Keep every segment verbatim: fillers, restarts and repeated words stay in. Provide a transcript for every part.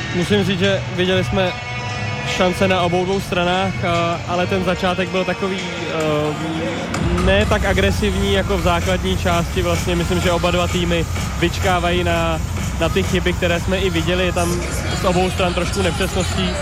musím říct, že viděli jsme šance na obou dvou stranách, ale ten začátek byl takový ne tak agresivní jako v základní části. Vlastně myslím, že oba dva týmy vyčkávají na, na ty chyby, které jsme i viděli. Je tam z obou stran trošku nepřesností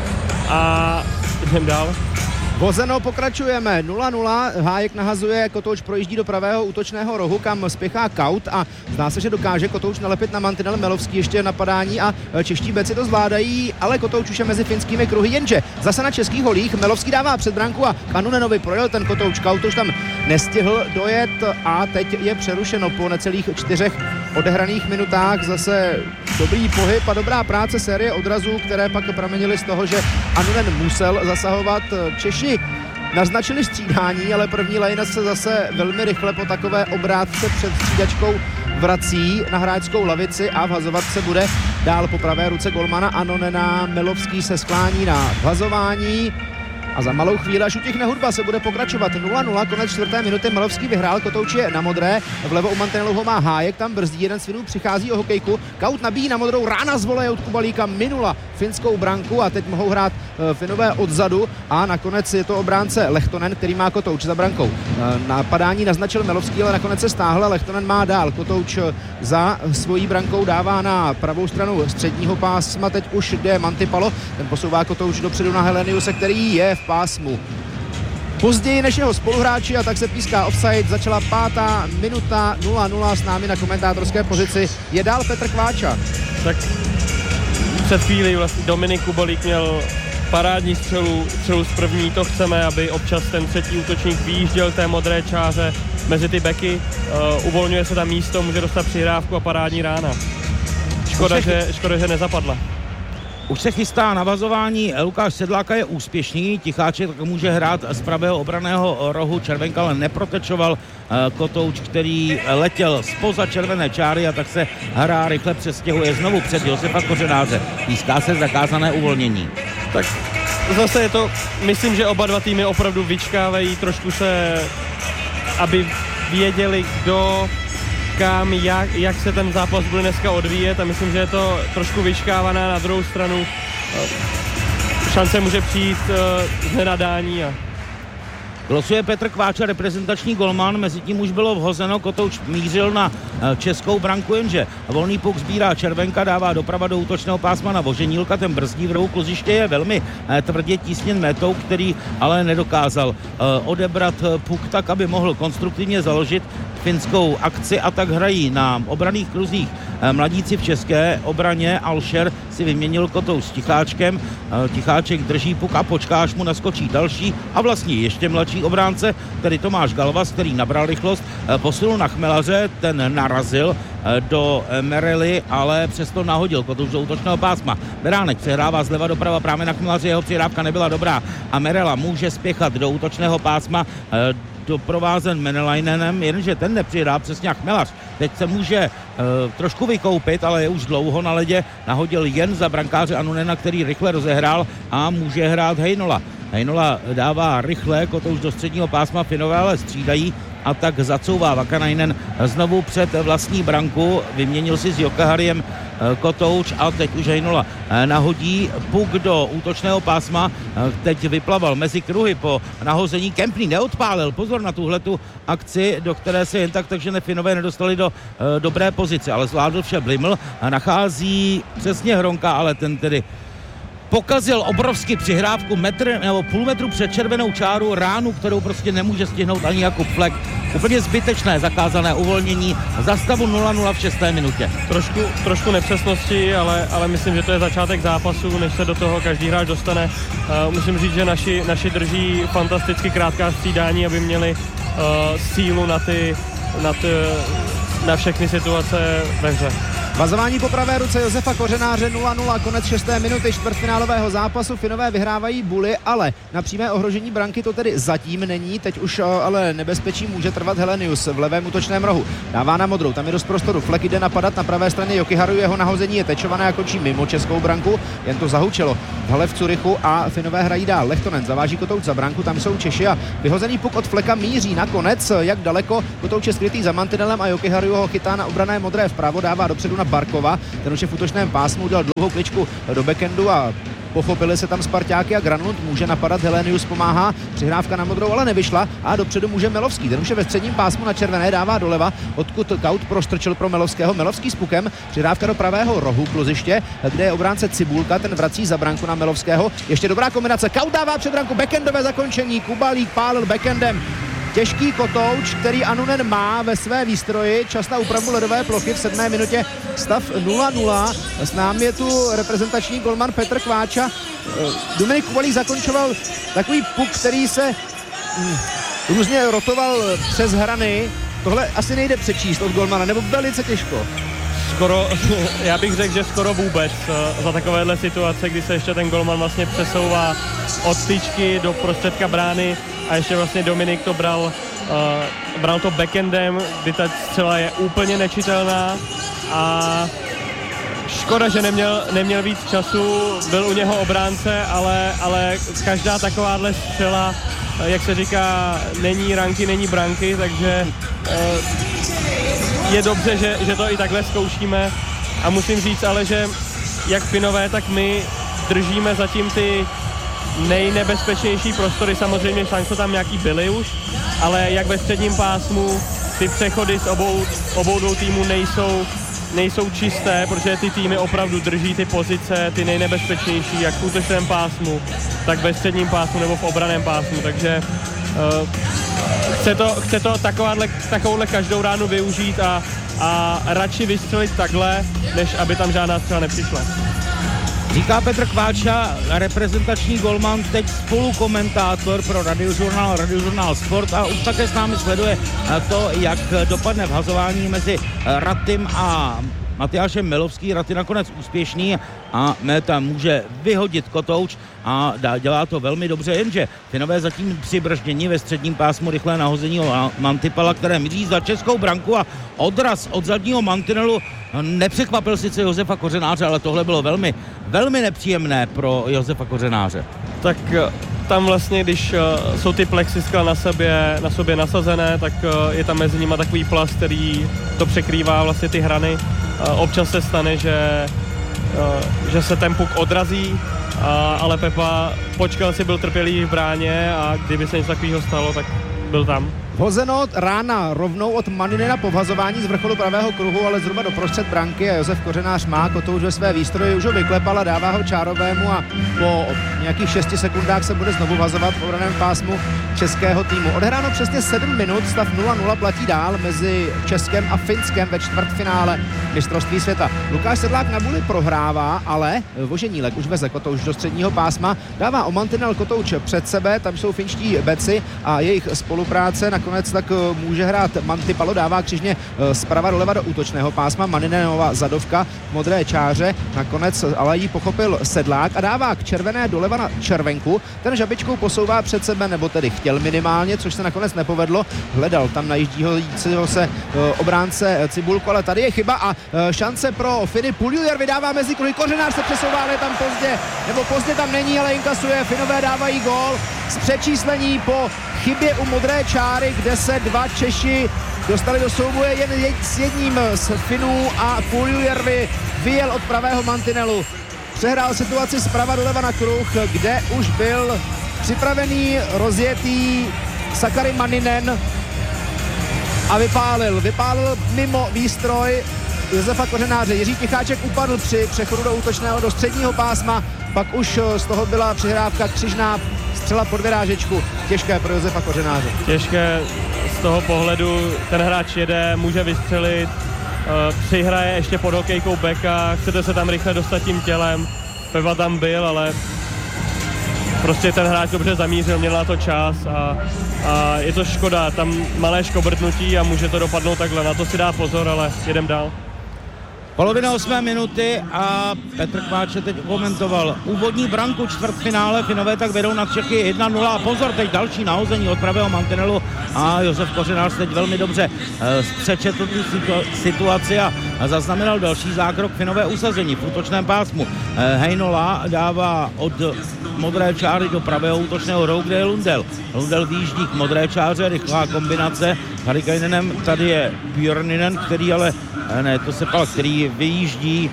a jdem dál. Vozeno, pokračujeme, nula nula, Hájek nahazuje, Kotouč projíždí do pravého útočného rohu, kam spěchá Kaut a zdá se, že dokáže Kotouč nalepit na mantinel. Melovský ještě napadání a čeští beci to zvládají, ale Kotouč už je mezi finskými kruhy, jenže zase na českých holích Melovský dává před branku a Kanunenovi projel ten Kotouč, Kaut už tam nestihl dojet a teď je přerušeno po necelých čtyřech odehraných minutách. Zase dobrý pohyb a dobrá práce, série odrazů, které pak pramenily z toho, že Anunen musel zasahovat. Češi naznačili střídání, ale první lejna se zase velmi rychle po takové obrátce před střídačkou vrací na hráčskou lavici a vhazovat se bude dál po pravé ruce golmana Anunena. Melovský se sklání na vhazování a za malou chvíli, až utihne hudba, se bude pokračovat. nula nula, konec čtvrté minuty, Melovský vyhrál, Kotouč je na modré, vlevo u mantinelu ho má Hájek, tam brzdí, jeden z Finů přichází o hokejku, Kaut nabíjí na modrou, rána z voleje od Kubalíka minula finskou branku a teď mohou hrát Finové odzadu a nakonec je to obránce Lehtonen, který má Kotouč za brankou. Napadání naznačil Melovský, ale nakonec se stáhl, Lehtonen má dál, Kotouč za svojí brankou dává na pravou stranu středního pásma, teď už jde Mantipalo, ten posouvá Kotouč dopředu na Heleniuse, který je v pásmu později než jeho spoluhráči a tak se píská offside. Začala pátá minuta, nula nula, s námi na komentátorské pozici je dál Petr Kváča. Tak před chvílí vlastně Dominik Kubalík měl parádní střelu, střelu z první, to chceme, aby občas ten třetí útočník vyjížděl té modré čáře mezi ty beky, uh, uvolňuje se tam místo, může dostat přihrávku a parádní rána. Škoda, že, škoda, že nezapadla. Už se chystá navazování, Lukáš Sedláka je úspěšný, Ticháček může hrát z pravého obraného rohu, Červenka ale neprotečoval Kotouč, který letěl zpoza červené čáry a tak se hra rychle přestěhuje znovu před Josefa Kořenáře. Píská se zakázané uvolnění. Tak zase je to, myslím, že oba dva týmy opravdu vyčkávají, trošku se, aby věděli, kdo kam, jak, jak se ten zápas bude dneska odvíjet a myslím, že je to trošku vyčkávaná. Na druhou stranu šance může přijít z nenadání. A... Glosuje Petr Kváča, reprezentační golman, mezi tím už bylo vhozeno, Kotouč mířil na českou branku, jenže volný puk sbírá Červenka, dává doprava do útočného pásma na Voženílka, ten brzdí v rohu kluziště, je velmi tvrdě tísněn metou, který ale nedokázal odebrat puk tak, aby mohl konstruktivně založit finskou akci a tak hrají na obranných kruzích mladíci v české obraně. Alšer si vyměnil Kotouč s Ticháčkem, Ticháček drží puk a počká, až mu naskočí další a vlastně ještě mladší obránce, tedy Tomáš Galvas, který nabral rychlost, posunul na Chmelaře, ten narazil do Merely, ale přesto nahodil Kotouč do útočného pásma. Beránek přehrává zleva doprava právě na Chmelaře, jeho přihrávka nebyla dobrá a Merela může spěchat do útočného pásma, doprovázen Menelainenem, jenže ten nepřihrá přesně jak Chmelař. Teď se může e, trošku vykoupit, ale je už dlouho na ledě, nahodil jen za brankáře Anunena, který rychle rozehrál a může hrát Heinola. Heinola dává rychle Kotouč do středního pásma, Finové ale střídají a tak zacouvá Vakanainen znovu před vlastní branku, vyměnil si s Jokehariem Kotouč a teď už Heinola nahodí puk do útočného pásma, teď vyplaval mezi kruhy po nahození, Kempný neodpálil, pozor na tuhletu akci, do které se jen tak takže Finové nedostali do uh, dobré pozice, ale zvládl vše Bliml a nachází přesně Hronka, ale ten tedy pokazil obrovsky přihrávku metr nebo půl metru před červenou čáru, ránu, kterou prostě nemůže stihnout ani Jakub Flek. Úplně zbytečné zakázané uvolnění za stavu nula nula v šesté minutě. Trošku, trošku nepřesnosti, ale, ale myslím, že to je začátek zápasu, než se do toho každý hráč dostane. Uh, musím říct, že naši, naši drží fantasticky krátká střídání, aby měli uh, sílu na, ty, na, ty, na všechny situace ve hře. Vazování po pravé ruce Josefa Kořenáře nula nula, konec šesté minuty čtvrtfinálového zápasu. Finové vyhrávají buly, ale na přímé ohrožení branky to tedy zatím není. Teď už ale nebezpečí může trvat Helenius v levém útočném rohu. Dává na modrou, tam je dost prostoru. Flek jde napadat na pravé straně Jokiharu, jeho nahození je tečované a končí mimo českou branku. Jen to zahučelo v hale v Curychu a Finové hrají dál. Lehtonen zaváží Kotouč za branku, tam jsou Češi a vyhozený puk od Fleka míří nakonec. Jak daleko, Kotouč je skrytý za mantinelem a Jokiharu ho chytá na obrané modré vpravo, dává dopředu na Ivana Barkova. Ten už je v útočném pásmu, udělal dlouhou kličku do backendu a pochopili se tam Sparťáky a Granlund může napadat, Helenius pomáhá, přihrávka na modrou, ale nevyšla a dopředu může Melovský. Ten už je ve středním pásmu na červené, dává doleva, odkud Kaut prostrčil pro Melovského. Melovský s pukem, přihrávka do pravého rohu kluziště, kde je obránce Cibulka, ten vrací za branku na Melovského. Ještě dobrá kombinace, Kaut dává před branku, backendové zakončení, Kubalík pálil backendem. Těžký kotouč, který Anunen má ve své výstroji, čas na úpravu ledové plochy v sedmé minutě, stav nula nula. S námi je tu reprezentační golman Petr Kváča. Dominik Kubalík zakončoval takový puk, který se hm, různě rotoval přes hrany. Tohle asi nejde přečíst od golmana, nebo velice těžko. Skoro, já bych řekl, že skoro vůbec za takovéhle situace, kdy se ještě ten golman vlastně přesouvá od tyčky do prostředka brány a ještě vlastně Dominik to bral, uh, bral to backendem, kdy ta střela je úplně nečitelná a škoda, že neměl, neměl víc času, byl u něho obránce, ale, ale každá takováhle střela, jak se říká, není ranky, není branky, takže uh, je dobře, že, že to i takhle zkoušíme a musím říct ale, že jak Finové, tak my držíme zatím ty nejnebezpečnější prostory, samozřejmě šance tam nějaký byly už, ale jak ve středním pásmu ty přechody z obou, obou dvou týmů nejsou, nejsou čisté, protože ty týmy opravdu drží ty pozice, ty nejnebezpečnější, jak v útočném pásmu, tak ve středním pásmu nebo v obraném pásmu, takže uh, chce to, chce to takováhle, takovouhle každou ránu využít a, a radši vystřelit takhle, než aby tam žádná střela nepřišla. Říká Petr Kváča, reprezentační golman, teď spolukomentátor pro Radiožurnál, Radiožurnál Sport a už také s námi sleduje to, jak dopadne vhazování mezi Ratym a Matyášem Melovský. Raty nakonec úspěšný a Méta může vyhodit kotouč a dělá to velmi dobře, jenže Finové zatím při brždění ve středním pásmu rychlé nahození Mantipala, které míří za českou branku a odraz od zadního mantinelu nepřekvapil sice Josefa Kořenáře, ale tohle bylo velmi, velmi nepříjemné pro Josefa Kořenáře. Tak tam vlastně, když jsou ty plexiskla na sobě, na sobě nasazené, tak je tam mezi nimi takový plast, který to překrývá vlastně ty hrany. Občas se stane, že, že se ten puk odrazí, ale Pepa počkal si, byl trpělivý v bráně a kdyby se něco takového stalo, tak byl tam. Vhozeno rána rovnou od Maninena po vhazování z vrcholu pravého kruhu, ale zhruba do prostřed branky a Josef Kořenář má kotouč ve své výstroji, už ho vyklepal a dává ho Čárovému a po nějakých šesti sekundách se bude znovu vhazovat v obraném pásmu českého týmu. Odehráno přesně sedm minut, stav nula nula platí dál mezi Českem a Finskem ve čtvrtfinále mistrovství světa. Lukáš Sedlák na buli prohrává, ale Voženílek už veze kotouč do středního pásma, dává o mantinel kotouč před sebe, tam jsou finští beci a jejich spolupráce na Nakonec tak může hrát Mantipalo, dává křižně zprava doleva do útočného pásma, Maninenova zadovka modré čáře, nakonec ale ji pochopil Sedlák a dává k červené doleva na Červenku, ten žabičkou posouvá před sebe, nebo tedy chtěl minimálně, což se nakonec nepovedlo, hledal tam najíždího se obránce Cibulku, ale tady je chyba a šance pro Finy. Puljujärvi vydává mezi kruhy, Kořenář se přesouvá, ale tam pozdě, nebo pozdě tam není, ale inkasuje, Finové dávají gól z přečíslení po chybě u modré čáry, kde se dva Češi dostali do souboje jen s jedním z Finů a Puljujärvi vyjel od pravého mantinelu. Přehrál situaci zprava doleva na kruh, kde už byl připravený, rozjetý Sakari Maninen a vypálil. Vypálil mimo výstroj Josefa Kořenáře. Jiří Ticháček upadl při přechodu do útočného do středního pásma, pak už z toho byla přihrávka křižná střela pod vyrážečku. Těžké pro Josefa Kořenáře. Těžké z toho pohledu, ten hráč jede, může vystřelit, uh, přihraje ještě pod hokejkou beka, chcete se tam rychle dostat tím tělem. Peva tam byl, ale prostě ten hráč dobře zamířil, měl na to čas a, a je to škoda, tam malé škobrtnutí a může to dopadnout takhle, na to si dá pozor, ale jedem dál. Polovina osmé minuty a Petr Kváče teď komentoval úvodní branku čtvrtfinále. Finové tak vedou na Čechy jedna nula a pozor, teď další nahození od pravého mantinelu a Josef Kořenář teď velmi dobře uh, přečetl tu situaci a zaznamenal další zákrok, Finové usazení v útočném pásmu. Heinola dává od modré čáry do pravého útočného rohu, kde je Lundell. Lundell výjíždí k modré čáře, rychlá kombinace. Harikainenen, tady je Björninen, který ale, ne, to se pal, který vyjíždí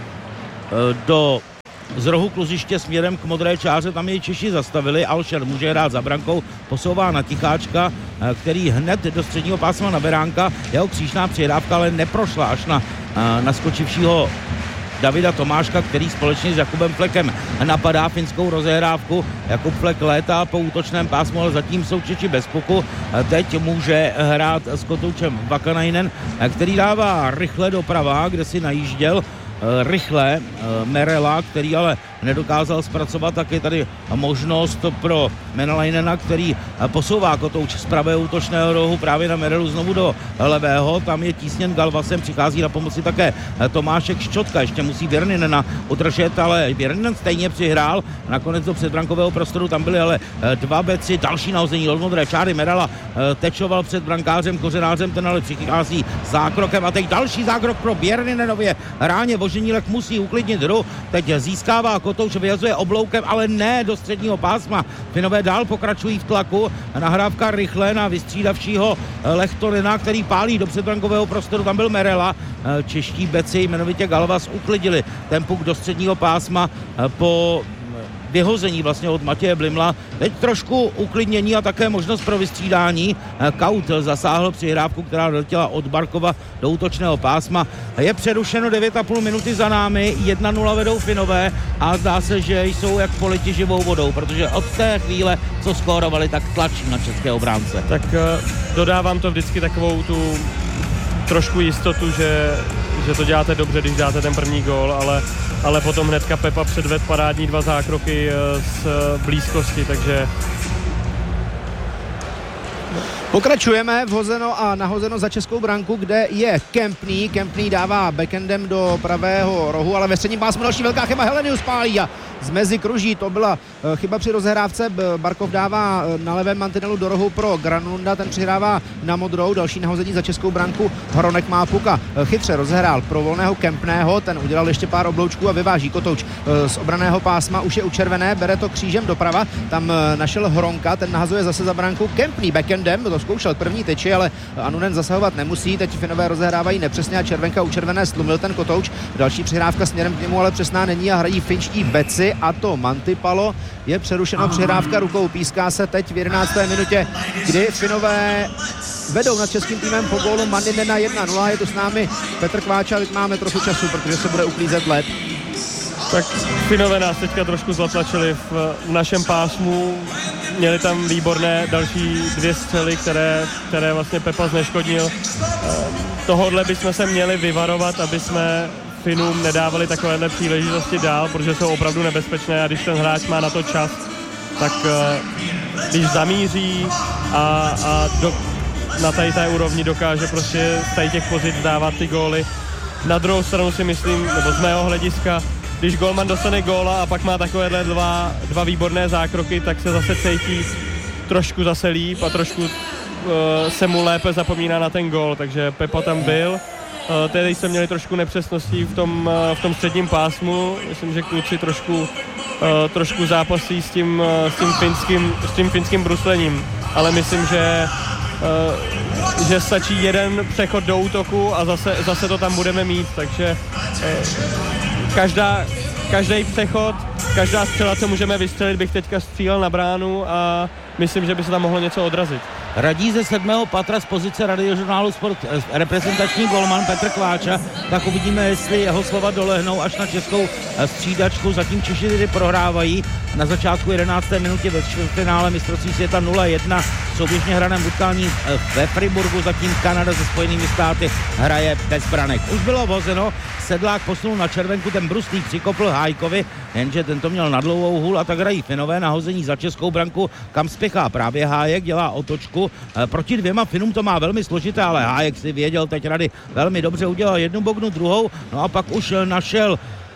do z rohu kluziště směrem k modré čáře, tam jej Češi zastavili, Alšer může hrát za brankou, posouvá na Ticháčka, který hned do středního pásma na Beránka, jeho křížná přihrávka ale neprošla až na naskočivšího Davida Tomáška, který společně s Jakubem Flekem napadá finskou rozehrávku. Jakub Flek létá po útočném pásmu, ale zatím jsou Češi bez puku. Teď může hrát s kotoučem Vakanainen, který dává rychle doprava, kde si najížděl rychle Merela, který ale nedokázal zpracovat, tak je tady možnost pro Menalainena, který posouvá kotouč z pravého útočného rohu právě na Merelu znovu do levého, tam je tísněn Galvasem, přichází na pomoci také Tomášek Ščotka, ještě musí Björninena udržet, ale Björninen stejně přihrál, nakonec do předbrankového prostoru, tam byly ale dva beci, další nahození od modré čáry, Merela tečoval před brankářem Kořenářem, ten ale přichází zákrokem a teď další zákrok pro Björninenově ráně, Voženílek musí uklidnit hru, teď získává kotouč, vyjazuje obloukem, ale ne do středního pásma. Finové dál pokračují v tlaku, nahrávka rychle na vystřídavšího Lehtonena, který pálí do předbrankového prostoru, tam byl Merela. Čeští beci, jmenovitě Galvas, uklidili ten puk do středního pásma po vyhození vlastně od Matěje Blimla. Teď trošku uklidnění a také možnost pro vystřídání. Kaut zasáhl přihrávku, která doletěla od Barkova do útočného pásma. Je přerušeno devět a půl minuty za námi, jedna nula vedou Finové a zdá se, že jsou jak politi živou vodou, protože od té chvíle, co skórovali, tak tlačí na české obránce. Tak dodávám to vždycky takovou tu trošku jistotu, že, že to děláte dobře, když dáte ten první gól, ale, ale potom hnedka Pepa předved parádní dva zákroky z blízkosti, takže pokračujeme, vhozeno a nahozeno za českou branku, kde je Kempný. Kempný dává backendem do pravého rohu, ale ve středním pásmu další velká chyba, Helenius pálí a z mezi kruží, to byla chyba při rozhrávce. Barkov dává na levém mantinelu do rohu pro Granlunda, ten přihrává na modrou, další nahození za českou branku, Hronek má puka, chytře rozhrál pro volného Kempného, ten udělal ještě pár obloučků a vyváží kotouč z obraného pásma, už je u červené, bere to křížem doprava, tam našel Hronka, ten nahazuje zase za branku, Kempný backendem, to zkoušel první tyči, ale Anunen zasahovat nemusí, teď Finové rozehrávají nepřesně a červenka u červené stlumil ten kotouč, další přihrávka směrem k němu, ale přesná není a hrají finští beci, a to Mantipalo. Je přerušeno přihrávka rukou, píská se teď v jedenácté minutě, kdy Finové vedou nad českým týmem po gólu Manninen jedna nula. Je tu s námi Petr Kváča, teď máme trochu času, protože se bude uklízet led. Tak Finové nás teďka trošku zatlačili v, v našem pásmu. Měli tam výborné další dvě střely, které, které vlastně Pepa zneškodnil. Tohodle bychom se měli vyvarovat, aby jsme Finům nedávali takovéhle příležitosti dál, protože jsou opravdu nebezpečné a když ten hráč má na to čas, tak když zamíří a, a do, na tady té úrovni dokáže prostě z tady těch pozic dávat ty góly. Na druhou stranu si myslím, nebo z mého hlediska, když golman dostane góla a pak má takovéhle dva, dva výborné zákroky, tak se zase cítí trošku zase líp a trošku uh, se mu lépe zapomíná na ten gól, takže Pepa tam byl. Uh, tedy jsme měli trošku nepřesností v tom, uh, v tom středním pásmu, myslím, že kluci trošku, uh, trošku zápasí s tím, uh, s tím finským, s tím finským bruslením, ale myslím, že Uh, že stačí jeden přechod do útoku a zase, zase to tam budeme mít, takže uh, každá, každý přechod, každá střela, co můžeme vystřelit, bych teďka střílel na bránu a myslím, že by se tam mohlo něco odrazit. Radí ze sedmého patra z pozice Radiožurnálu Sport reprezentační golman Petr Kváča, tak uvidíme, jestli jeho slova dolehnou až na českou střídačku. Zatím Češi tedy prohrávají na začátku jedenácté minutě ve čtvrtfinále mistrovství světa nula jedna souběžně hraném utkání ve Friburgu, zatím Kanada se Spojenými státy hraje bez branek. Už bylo vozeno, Sedlák posunul na červenku, ten bruslík přikopl Hájkovi, jenže tento měl na dlouhou hůl a tak hrají Finové nahození za českou branku, kam spěchá právě Hájek, dělá otočku. Proti dvěma Finům to má velmi složité, ale Hájek si věděl teď rady velmi dobře, udělal jednu bognu, druhou, no a pak už našel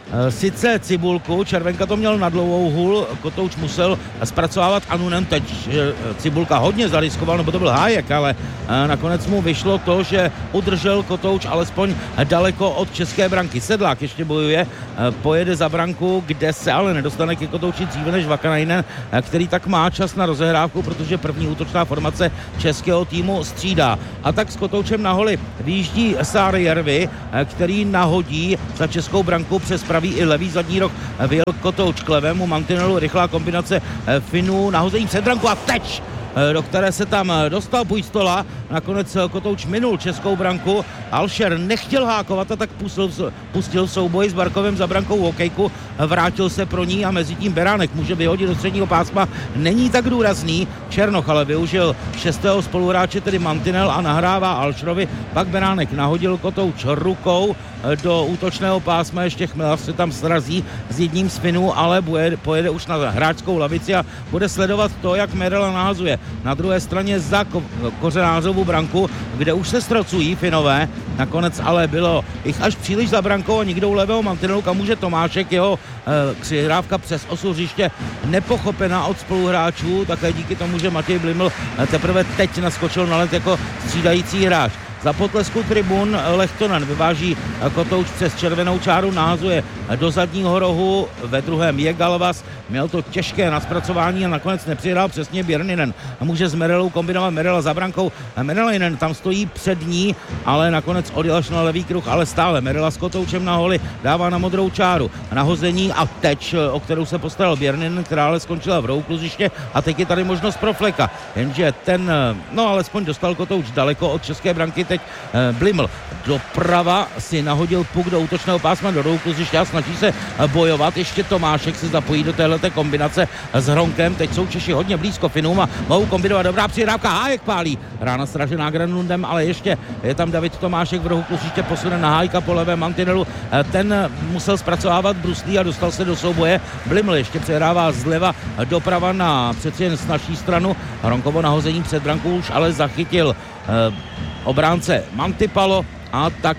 sice Cibulku, Červenka to měl na dlouhou hůl, Kotouč musel zpracovávat Anunem, teď Cibulka hodně zariskoval, nebo to byl Hájek, ale nakonec mu vyšlo to, že udržel Kotouč alespoň daleko od české branky. Sedlák ještě bojuje, pojede za branku, kde se ale nedostane ke Kotouči dříve než Vakanainen, který tak má čas na rozehrávku, protože první útočná formace českého týmu střídá. A tak s Kotoučem na holi výjíždí Saarijärvi, který nahodí za českou branku přes pravý i levý zadní roh. Vyjel Kotouč k levému mantinelu, rychlá kombinace Finů, nahození před branku a teď, do které se tam dostal Puistola. Nakonec Kotouč minul českou branku. Alšer nechtěl hákovat a tak pustil, pustil souboj s Barkovem za brankou hokejku. Vrátil se pro ní a mezi tím Beránek může vyhodit do středního pásma. Není tak důrazný. Černoch ale využil šestého spoluhráče, tedy mantinel, a nahrává Alšerovi. Pak Beránek nahodil Kotouč rukou do útočného pásma. Ještě Chmelař se tam srazí s jedním z Finů, ale pojede, pojede už na hráčskou lavici a bude sledovat to, jak Merela nahazuje. Na druhé straně za ko- Kořenářovu branku, kde už se ztracují Finové. Nakonec ale bylo jich až příliš za brankou a nikdo u levého mantinelu, kam může Tomášek, jeho e, přihrávka přes osu hřiště nepochopená od spoluhráčů, také díky tomu, že Matěj Bliml teprve teď naskočil na led jako střídající hráč. Za potlesku tribun Lehtonen vyváží Kotouč přes červenou čáru, nahazuje do zadního rohu, ve druhém je Galvas, měl to těžké na zpracování a nakonec nepřihrál přesně Björninen. Může s Merelou kombinovat, Merela za brankou, Merelinen tam stojí před ní, ale nakonec odjel až na levý kruh, ale stále Merela s Kotoučem na holi dává na modrou čáru, nahození a teď, o kterou se postaral Björninen, která ale skončila v rohu kluziště a teď je tady možnost pro Fleka, jenže ten, no alespoň dostal Kotouč daleko od české branky. Teď Bliml doprava si nahodil puk do útočného pásma do rohu kluziště a snaží se bojovat. Ještě Tomášek se zapojí do téhleté kombinace s Hronkem. Teď jsou Češi hodně blízko Finům a mohou kombinovat. Dobrá přihrávka, Hájek pálí. Rána stražená Granlundem, ale ještě je tam David Tomášek v rohu kluziště, posune na Hájka po levém mantinelu. Ten musel zpracovávat bruslí a dostal se do souboje. Bliml ještě přehrává zleva doprava na přeci jen snažší stranu. Hronkovo nahození před brankou už ale zachytil obránce Mantipalo a tak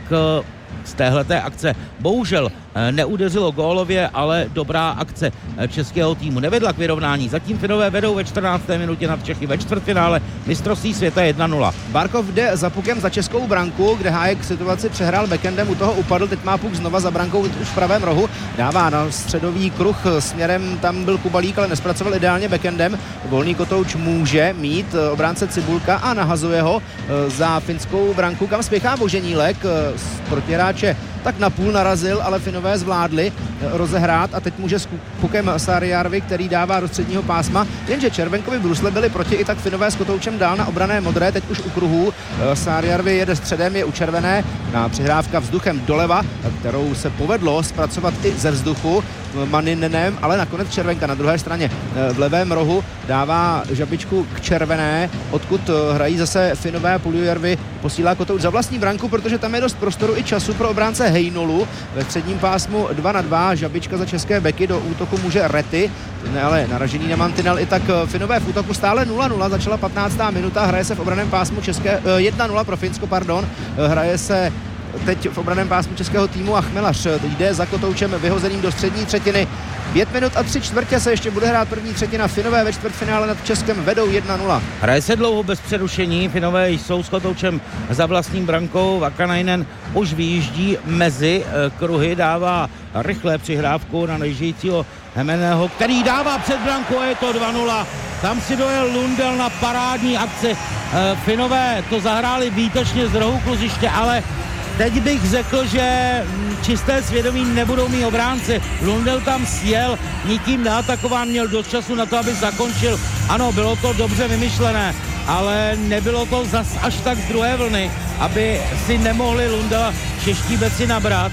z téhleté akce bohužel neudeřilo gólově, ale dobrá akce českého týmu nevedla k vyrovnání. Zatím Finové vedou ve čtrnácté minutě nad Čechy ve čtvrtfinále mistrovství světa jedna nula. Barkov jde za pukem za českou branku, kde Hájek situaci přehrál backendem, u toho upadl, teď má puk znova za brankou už v pravém rohu, dává na středový kruh směrem, tam byl Kubalík, ale nespracoval ideálně backendem. Volný Kotouč může mít obránce Cibulka a nahazuje ho za finskou branku, kam spěchá Voženílek z protihráče, tak napůl narazil, ale Finové zvládli rozehrát a teď může s pukem Saarijärvi, který dává do středního pásma, jenže Červenkovi brusle byli proti, i tak Finové s Kotoučem dál na obrané modré, teď už u kruhů. Saarijärvi jede středem, je u červené, na přihrávka vzduchem doleva, kterou se povedlo zpracovat i ze vzduchu Maninenem, ale nakonec Červenka na druhé straně v levém rohu dává žabičku k červené, odkud hrají zase Finové. Puljujärvi posílá Kotouč za vlastní branku, protože tam je dost prostoru i času pro obránce Heinolu. Ve středním pásmu dva na dva, žabička za české beky, do útoku může Rety, ne, ale naražení na mantinel. I tak Finové v útoku stále nula nula, začala patnáctá minuta, hraje se v obraném pásmu české, jedna nula pro Finsko, pardon, hraje se teď v obraném pásmu českého týmu a Chmelař jde za Kotoučem vyhozeným do střední třetiny. Pět minut a tři čtvrtě se ještě bude hrát první třetina. Finové ve čtvrtfinále nad Českem vedou jedna nula. Hraje se dlouho bez přerušení. Finové jsou s Kotoučem za vlastním brankou. Vakanainen už vyjíždí mezi kruhy, dává rychlé přihrávku na nežijícího Hemeného, který dává před branku a je to dva nula. Tam si dojel Lundell na parádní akci. Finové to zahráli výtečně z rohu kluziště, ale teď bych řekl, že čisté svědomí nebudou mít obránci. Lundell tam sjel, nikým neatakován, měl dost času na to, aby zakončil. Ano, bylo to dobře vymyšlené, ale nebylo to zas až tak z druhé vlny, aby si nemohli Lundella čeští beci nabrat.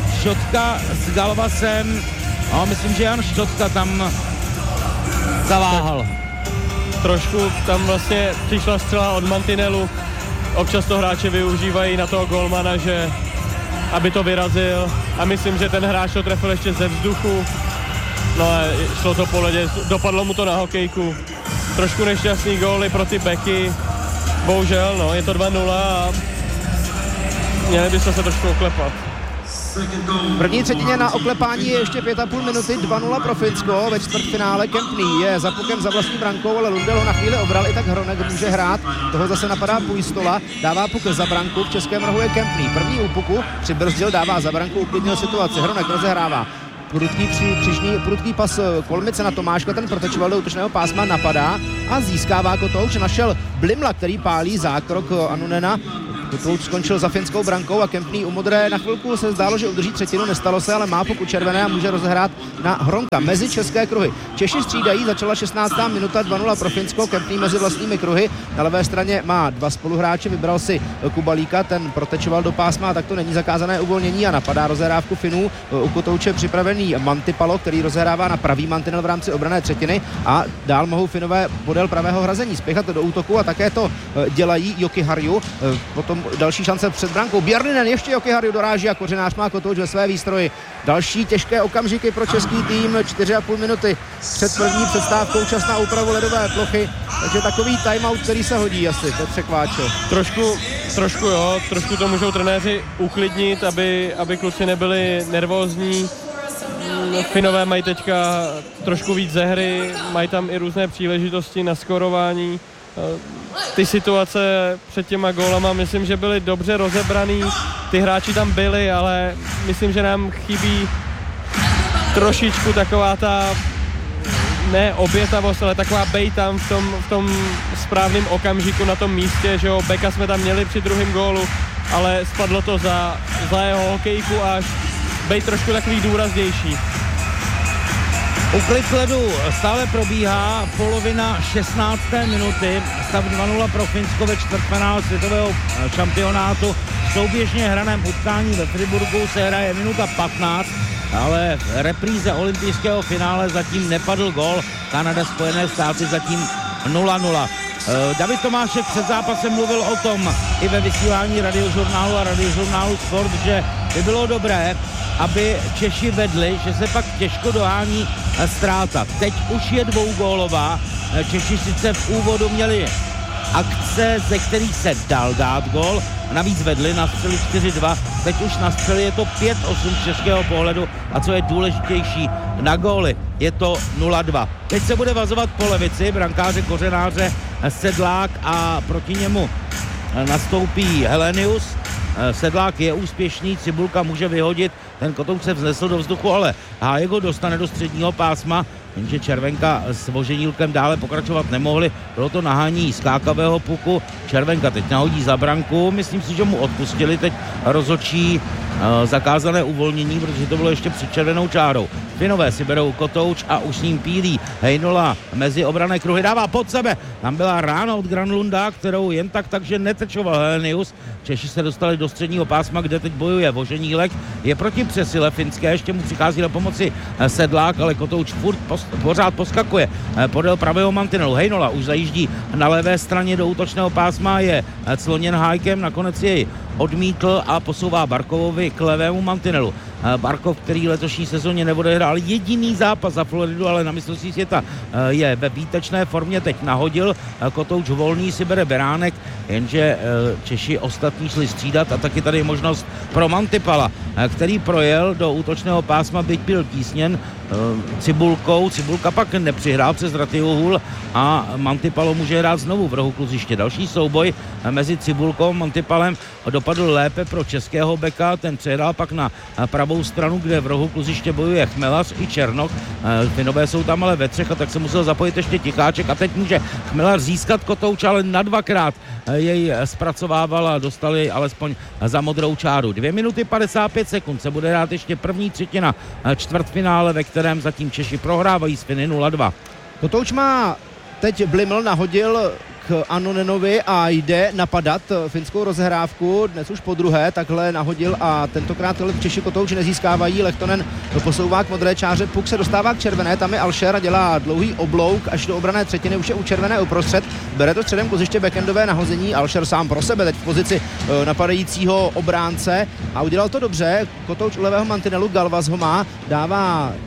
Šotka s Galvasem, no, myslím, že Jan Štotka tam zaváhal. Trošku tam vlastně přišla střela od mantinelu. Občas to hráče využívají na toho golmana, že aby to vyrazil, a myslím, že ten hráč to trefil ještě ze vzduchu. No a šlo to po ledě, dopadlo mu to na hokejku. Trošku nešťastný góly pro ty beky. Bohužel, no, je to dva nula a měli byste se trošku oklepat. V první třetině na oklepání je ještě pět a půl minuty, dva nula pro Finsko. Ve čtvrtfinále Kempný je za pukem za vlastní brankou, ale Lundell ho na chvíli obral, i tak Hronek může hrát. Toho zase napadá Pujstola, dává puk za branku, v českém rohu je Kempný. První úpuku přibrzdil, dává za branku, uklidnil situaci. Hronek rozehrává. Prudký, kři, křižní, prudký pas Kolmice na Tomáška, ten protečoval do útočného pásma, napadá a získává Kotouč. Našel Blimla, který pálí zákrok Annunena. Kotouč skončil za finskou brankou a Kempný u modré na chvilku se zdálo, že udrží třetinu, nestalo se, ale má puk u červené a může rozehrát na Hronka mezi české kruhy. Češi střídají, začala šestnáctá minuta, dva nula pro Finsko, Kempný mezi vlastními kruhy. Na levé straně má dva spoluhráče, vybral si Kubalíka, ten protečoval do pásma a tak to není zakázané uvolnění a napadá rozehrávku Finů. U Kotouče připravený Mantipalo, který rozehrává na pravý mantinel v rámci obrané třetiny a dál mohou Finové podél pravého hrazení spěchat do útoku a také to dělají Jokiharju. Potom další šance před brankou. Bjarninen ještě Jokiharju doráží a Kořenář má Kotouč ve své výstroji. Další těžké okamžiky pro český tým, čtyři a půl minuty před první přestávkou, čas na úpravu ledové plochy, takže takový timeout, který se hodí asi, Petře Kváčo. Trošku, trošku jo, trošku to můžou trenéři uklidnit, aby, aby kluci nebyli nervózní. Finové mají teďka trošku víc ze hry, mají tam i různé příležitosti na skorování. Ty situace před těma gólama myslím, že byly dobře rozebraný, ty hráči tam byli, ale myslím, že nám chybí trošičku taková ta ne obětavost, ale taková bej tam v tom, v tom správném okamžiku na tom místě, že jo, Beka jsme tam měli při druhém gólu, ale spadlo to za, za jeho hokejku až bej trošku takový důraznější. Uklid ledu stále probíhá, polovina šestnácté minuty, stav dva nula pro Finsko ve čtvrtfinále světového šampionátu. V souběžně hraném utkání ve Friburgu se hraje minuta patnáct, ale v repríze olympijského finále zatím nepadl gól. Kanada, Spojené státy zatím nula nula. David Tomášek před zápasem mluvil o tom i ve vysílání radiožurnálu a radiožurnálu Sport, že by bylo dobré, aby Češi vedli, že se pak těžko dohání ztráta. Teď už je dvougólová. Češi sice v úvodu měli akce, ze kterých se dal dát gól, navíc vedli na střeli čtyři dva, teď už na střeli je to pět osm z českého pohledu a co je důležitější, na góly je to nula dva. Teď se bude vazovat po levici brankáře Kořenáře Sedlák a proti němu nastoupí Helenius. Sedlák je úspěšný, Cibulka může vyhodit, ten Kotouč se vznesl do vzduchu, ale Hájek ho dostane do středního pásma, jenže Červenka s Voženílkem dále pokračovat nemohli, bylo to nahání skákavého puku, Červenka teď nahodí za branku, myslím si, že mu odpustili teď rozhodčí uh, zakázané uvolnění, protože to bylo ještě před červenou čárou. Finové si berou Kotouč a už s ním pílí Hejnola mezi obrané kruhy, dává pod sebe, tam byla rána od Granlunda, kterou jen tak takže netečoval Helenius. Češi se dostali do středního pásma, kde teď bojuje Voženílek, je proti přesile finské, ještě mu přichází na pomoci Sedlák, ale Kotouč furt post, pořád poskakuje podél pravého mantinelu. Hejnola už zajíždí na levé straně do útočného pásma, je cloněn Hájkem, nakonec jej odmítl a posouvá Barkovovi k levému mantinelu. Barkov, který letošní sezóně neodehrál jediný zápas za Floridu, ale na mistrovství světa je ve výtečné formě, teď nahodil, Kotouč volný si bere Beránek, jenže Češi ostatní šli střídat a taky tady je možnost pro Mantipala, který projel do útočného pásma, byť byl tísněn Cibulkou, Cibulka pak nepřihrál přes Ratyuhul a Mantipalo může hrát znovu v rohu kluziště. Další souboj mezi Cibulkou a Mantipalem dopadl lépe pro českého beka, ten přehrál pak na pravou stranu, kde v rohu kluziště bojuje Chmelař i Černoch. Finové jsou tam ale ve třech a tak se musel zapojit ještě Ticháček a teď může Chmelař získat Kotouč, ale na dvakrát jej zpracovával a dostali alespoň za modrou čáru. dvě minuty padesát pět sekund se bude hrát ještě první třetina čtvrtfinále, ve kterém zatím Češi prohrávají s Finy nula dva. Kotouč má teď Bliml, nahodil k Annunenovi a jde napadat finskou rozehrávku, dnes už po druhé, takhle nahodil a tentokrát Češi Kotouč nezískávají, Lehtonen posouvá k modré čáře, puk se dostává k červené, tam je Alšer a dělá dlouhý oblouk až do obrané třetiny, už je u červené uprostřed, bere to středem kluziště backendové nahození, Alšer sám pro sebe teď v pozici napadajícího obránce a udělal to dobře, Kotouč u levého mantinelu, Galvas ho má, dává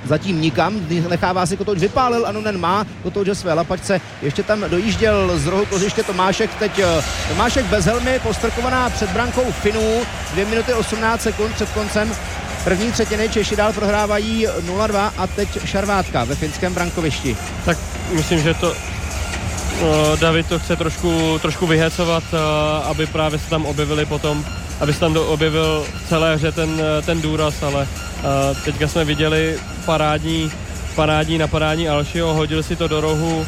zatím nikam, nechává si Kotouč, vypálil, Anunen má Kotouč ve své lapačce, ještě tam dojížděl z rohu kloziště Tomášek, teď Tomášek bez helmy, postrkovaná před brankou Finů, dvě minuty osmnáct sekund před koncem první třetiny, Češi dál prohrávají nula dva a teď šarvátka ve finském brankovišti. Tak myslím, že to David to chce trošku, trošku vyhecovat, aby právě se tam objevili potom, aby se tam objevil v celé hře ten, ten důraz, ale teďka jsme viděli parádní, parádní napadání Alšiho, hodil si to do rohu,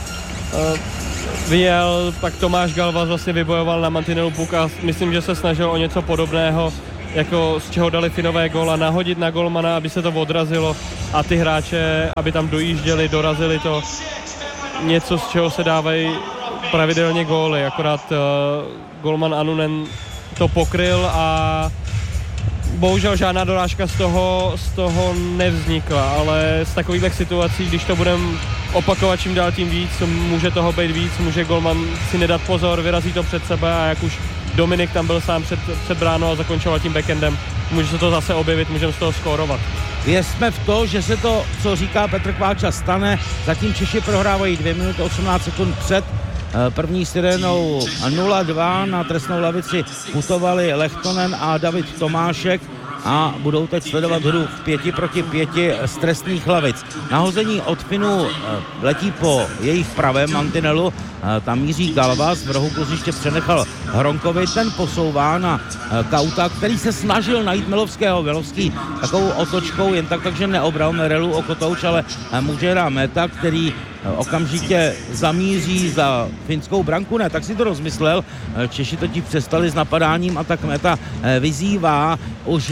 vyjel, pak Tomáš Galvas vlastně vybojoval na mantinelu puk a myslím, že se snažil o něco podobného, jako z čeho dali Finové gól a nahodit na golmana, aby se to odrazilo a ty hráče, aby tam dojížděli, dorazili to. Něco, z čeho se dávají pravidelně góly, akorát uh, golman Anunen to pokryl a bohužel žádná dorážka z toho, z toho nevznikla, ale z takových situací, když to budeme opakovat čím dál tím víc, může toho být víc, může golman si nedat pozor, vyrazí to před sebe a jak už Dominik tam byl sám před, před bránou a zakončoval tím backendem, může se to zase objevit, můžeme z toho skórovat. Věřme v to, že se to, co říká Petr Kváča, stane. Zatím Češi prohrávají dvě minuty osmnáct sekund před první sirénou nula dva. Na trestnou lavici putovali Lehtonen a David Tomášek a budou teď sledovat hru v pěti proti pěti z trestných lavic. Nahození od Finů letí po jejich pravém mantinelu, tam míří Galvas, v rohu kluziště přenechal Hronkovi, ten posouvá na Kauta, který se snažil najít Milovského. Milovský takovou otočkou jen tak, takže neobral Merelu o Kotouč, ale může na Meta, který okamžitě zamíří za finskou branku, ne, tak si to rozmyslel, Češi totiž přestali s napadáním a tak Meta vyzývá už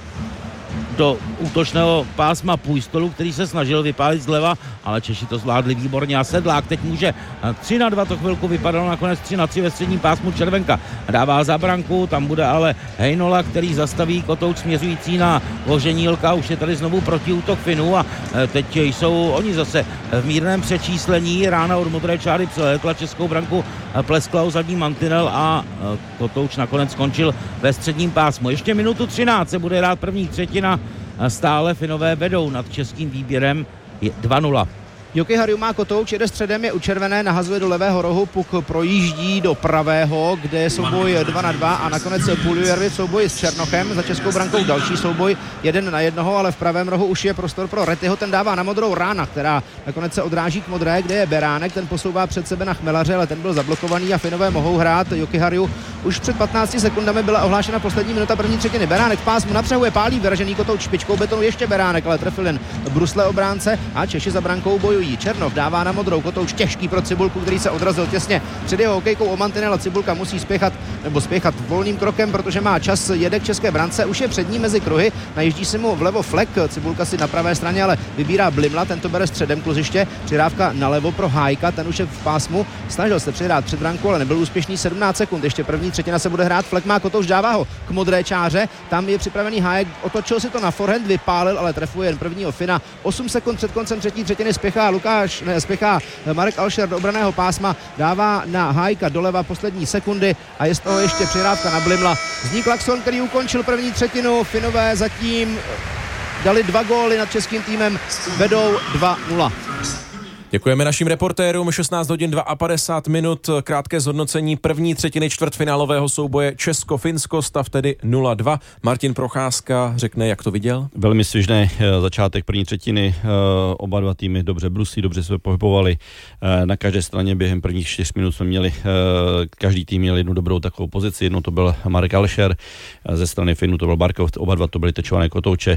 do útočného pásma Pujstolu, který se snažil vypálit zleva, ale Češi to zvládli výborně a Sedlák teď může tři na dva, to chvilku vypadalo nakonec tři na tři ve středním pásmu, Červenka dává za branku, tam bude ale Heinola, který zastaví Kotouč směřující na Voženílka, už je tady znovu protiútok Finů a teď jsou oni zase v mírném přečíslení, rána od modré čáry přelétla českou branku, pleskla o zadní mantinel a Kotouč nakonec skončil ve středním pásmu. Ještě minutu třináct se bude hrát první třetina, stále Finové vedou nad českým výběrem dva nula. Joky Harju má Kotouč, jede středem, je u červené, nahazuje do levého rohu, puk projíždí do pravého, kde je souboj dva na dva a nakonec Puljujärvi v souboji s Černochem, za českou brankou další souboj, jeden na jednoho, ale v pravém rohu už je prostor pro Retyho, ten dává na modrou Rána, která nakonec se odráží k modré, kde je Beránek, ten posouvá před sebe na Chmelaře, ale ten byl zablokovaný a Finové mohou hrát. Joky Harju už před patnácti sekundami byla ohlášena poslední minuta první třetiny. Beránek v pásmu napřehuje, pálí vyražený Kotouč špičkou betonu, ještě Beránek, ale trefil jen brusle obránce a Češi za brankou bojují. Černov dává na modrou, Kotouč těžký pro Cibulku, který se odrazil těsně před jeho hokejkou o mantinel a Cibulka musí spěchat nebo spěchat volným krokem, protože má čas, jede k české brance, už je před ní mezi kruhy, najíždí si mu vlevo Flek, Cibulka si na pravé straně, ale vybírá Blimla, ten to bere středem kluziště, přidávka nalevo pro Hájka, ten už je v pásmu, snažil se přihrát před branku, ale nebyl úspěšný, sedmnáct sekund, ještě první třetina se bude hrát, Flek má Kotouč, dává ho k modré čáře, tam je připravený Hájek, otočil si to na forehand, vypálil, ale trefuje jen prvního Fina, osm sekund před koncem třetí třetiny spěchá Lukáš, ne, spěchá Marek Alšer do obranného pásma, dává na Hájka doleva poslední sekundy a je z toho ještě přihrávka na Blimla. Zní klakson, který ukončil první třetinu, Finové zatím dali dva góly nad českým týmem, vedou dva nula. Děkujeme našim reportérům, šestnáct hodin padesát dva minut, krátké zhodnocení první třetiny čtvrtfinálového souboje Česko-Finsko, stav tedy nula dva. Martin Procházka řekne, jak to viděl? Velmi svižný začátek první třetiny, oba dva týmy dobře bruslí, dobře se pohybovali. Na každé straně během prvních čtyř minut jsme měli, každý tým měl jednu dobrou takovou pozici, jednou to byl Marek Alšer, ze strany Finů to byl Barkov, oba dva to byly tečované Kotouče.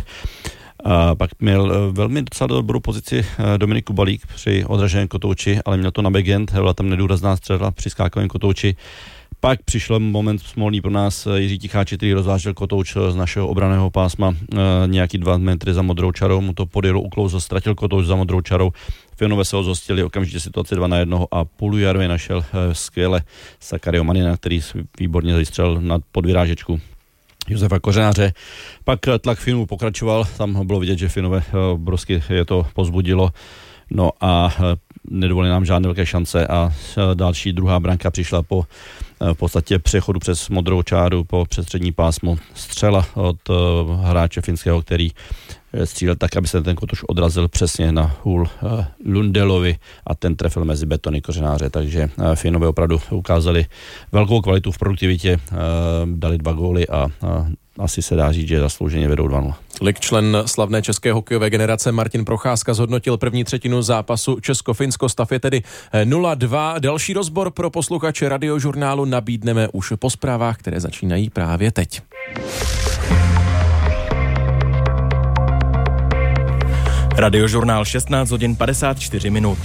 A pak měl velmi docela dobrou pozici Dominik Kubalík při odraženém Kotouči, ale měl to na backhand, byla tam nedůrazná střela při skákovém Kotouči. Pak přišel moment smolný pro nás, Jiří Ticháč, který rozvážel Kotouč z našeho obranného pásma, nějaký dva metry za modrou čarou, mu to podjelo, uklouzl, ztratil Kotouč za modrou čarou. Finové se ho zhostili, okamžitě situace dva na jednoho a Puljujärvi našel skvěle Sakario Manina, který výborně zastřelil na podvyrážečku Josefa Kořenáře. Pak tlak Finů pokračoval, tam bylo vidět, že Finové obrovsky je to pozbudilo, no a nedovolili nám žádné velké šance a další druhá branka přišla po v podstatě přechodu přes modrou čáru po přestřední pásmo. Střela od hráče finského, který střílel tak, aby se ten kotouč odrazil přesně na hůl Lundelovi a ten trefil mezi betony kořenáře, takže Finové opravdu ukázali velkou kvalitu v produktivitě, dali dva góly a asi se dá říct, že zaslouženě vedou dva nula. Lik člen slavné české hokejové generace Martin Procházka zhodnotil první třetinu zápasu Česko-Finsko. Stav je tedy nula dva. Další rozbor pro posluchače Radiožurnálu nabídneme už po zprávách, které začínají právě teď. Radiožurnál šestnáct hodin padesát čtyři minut.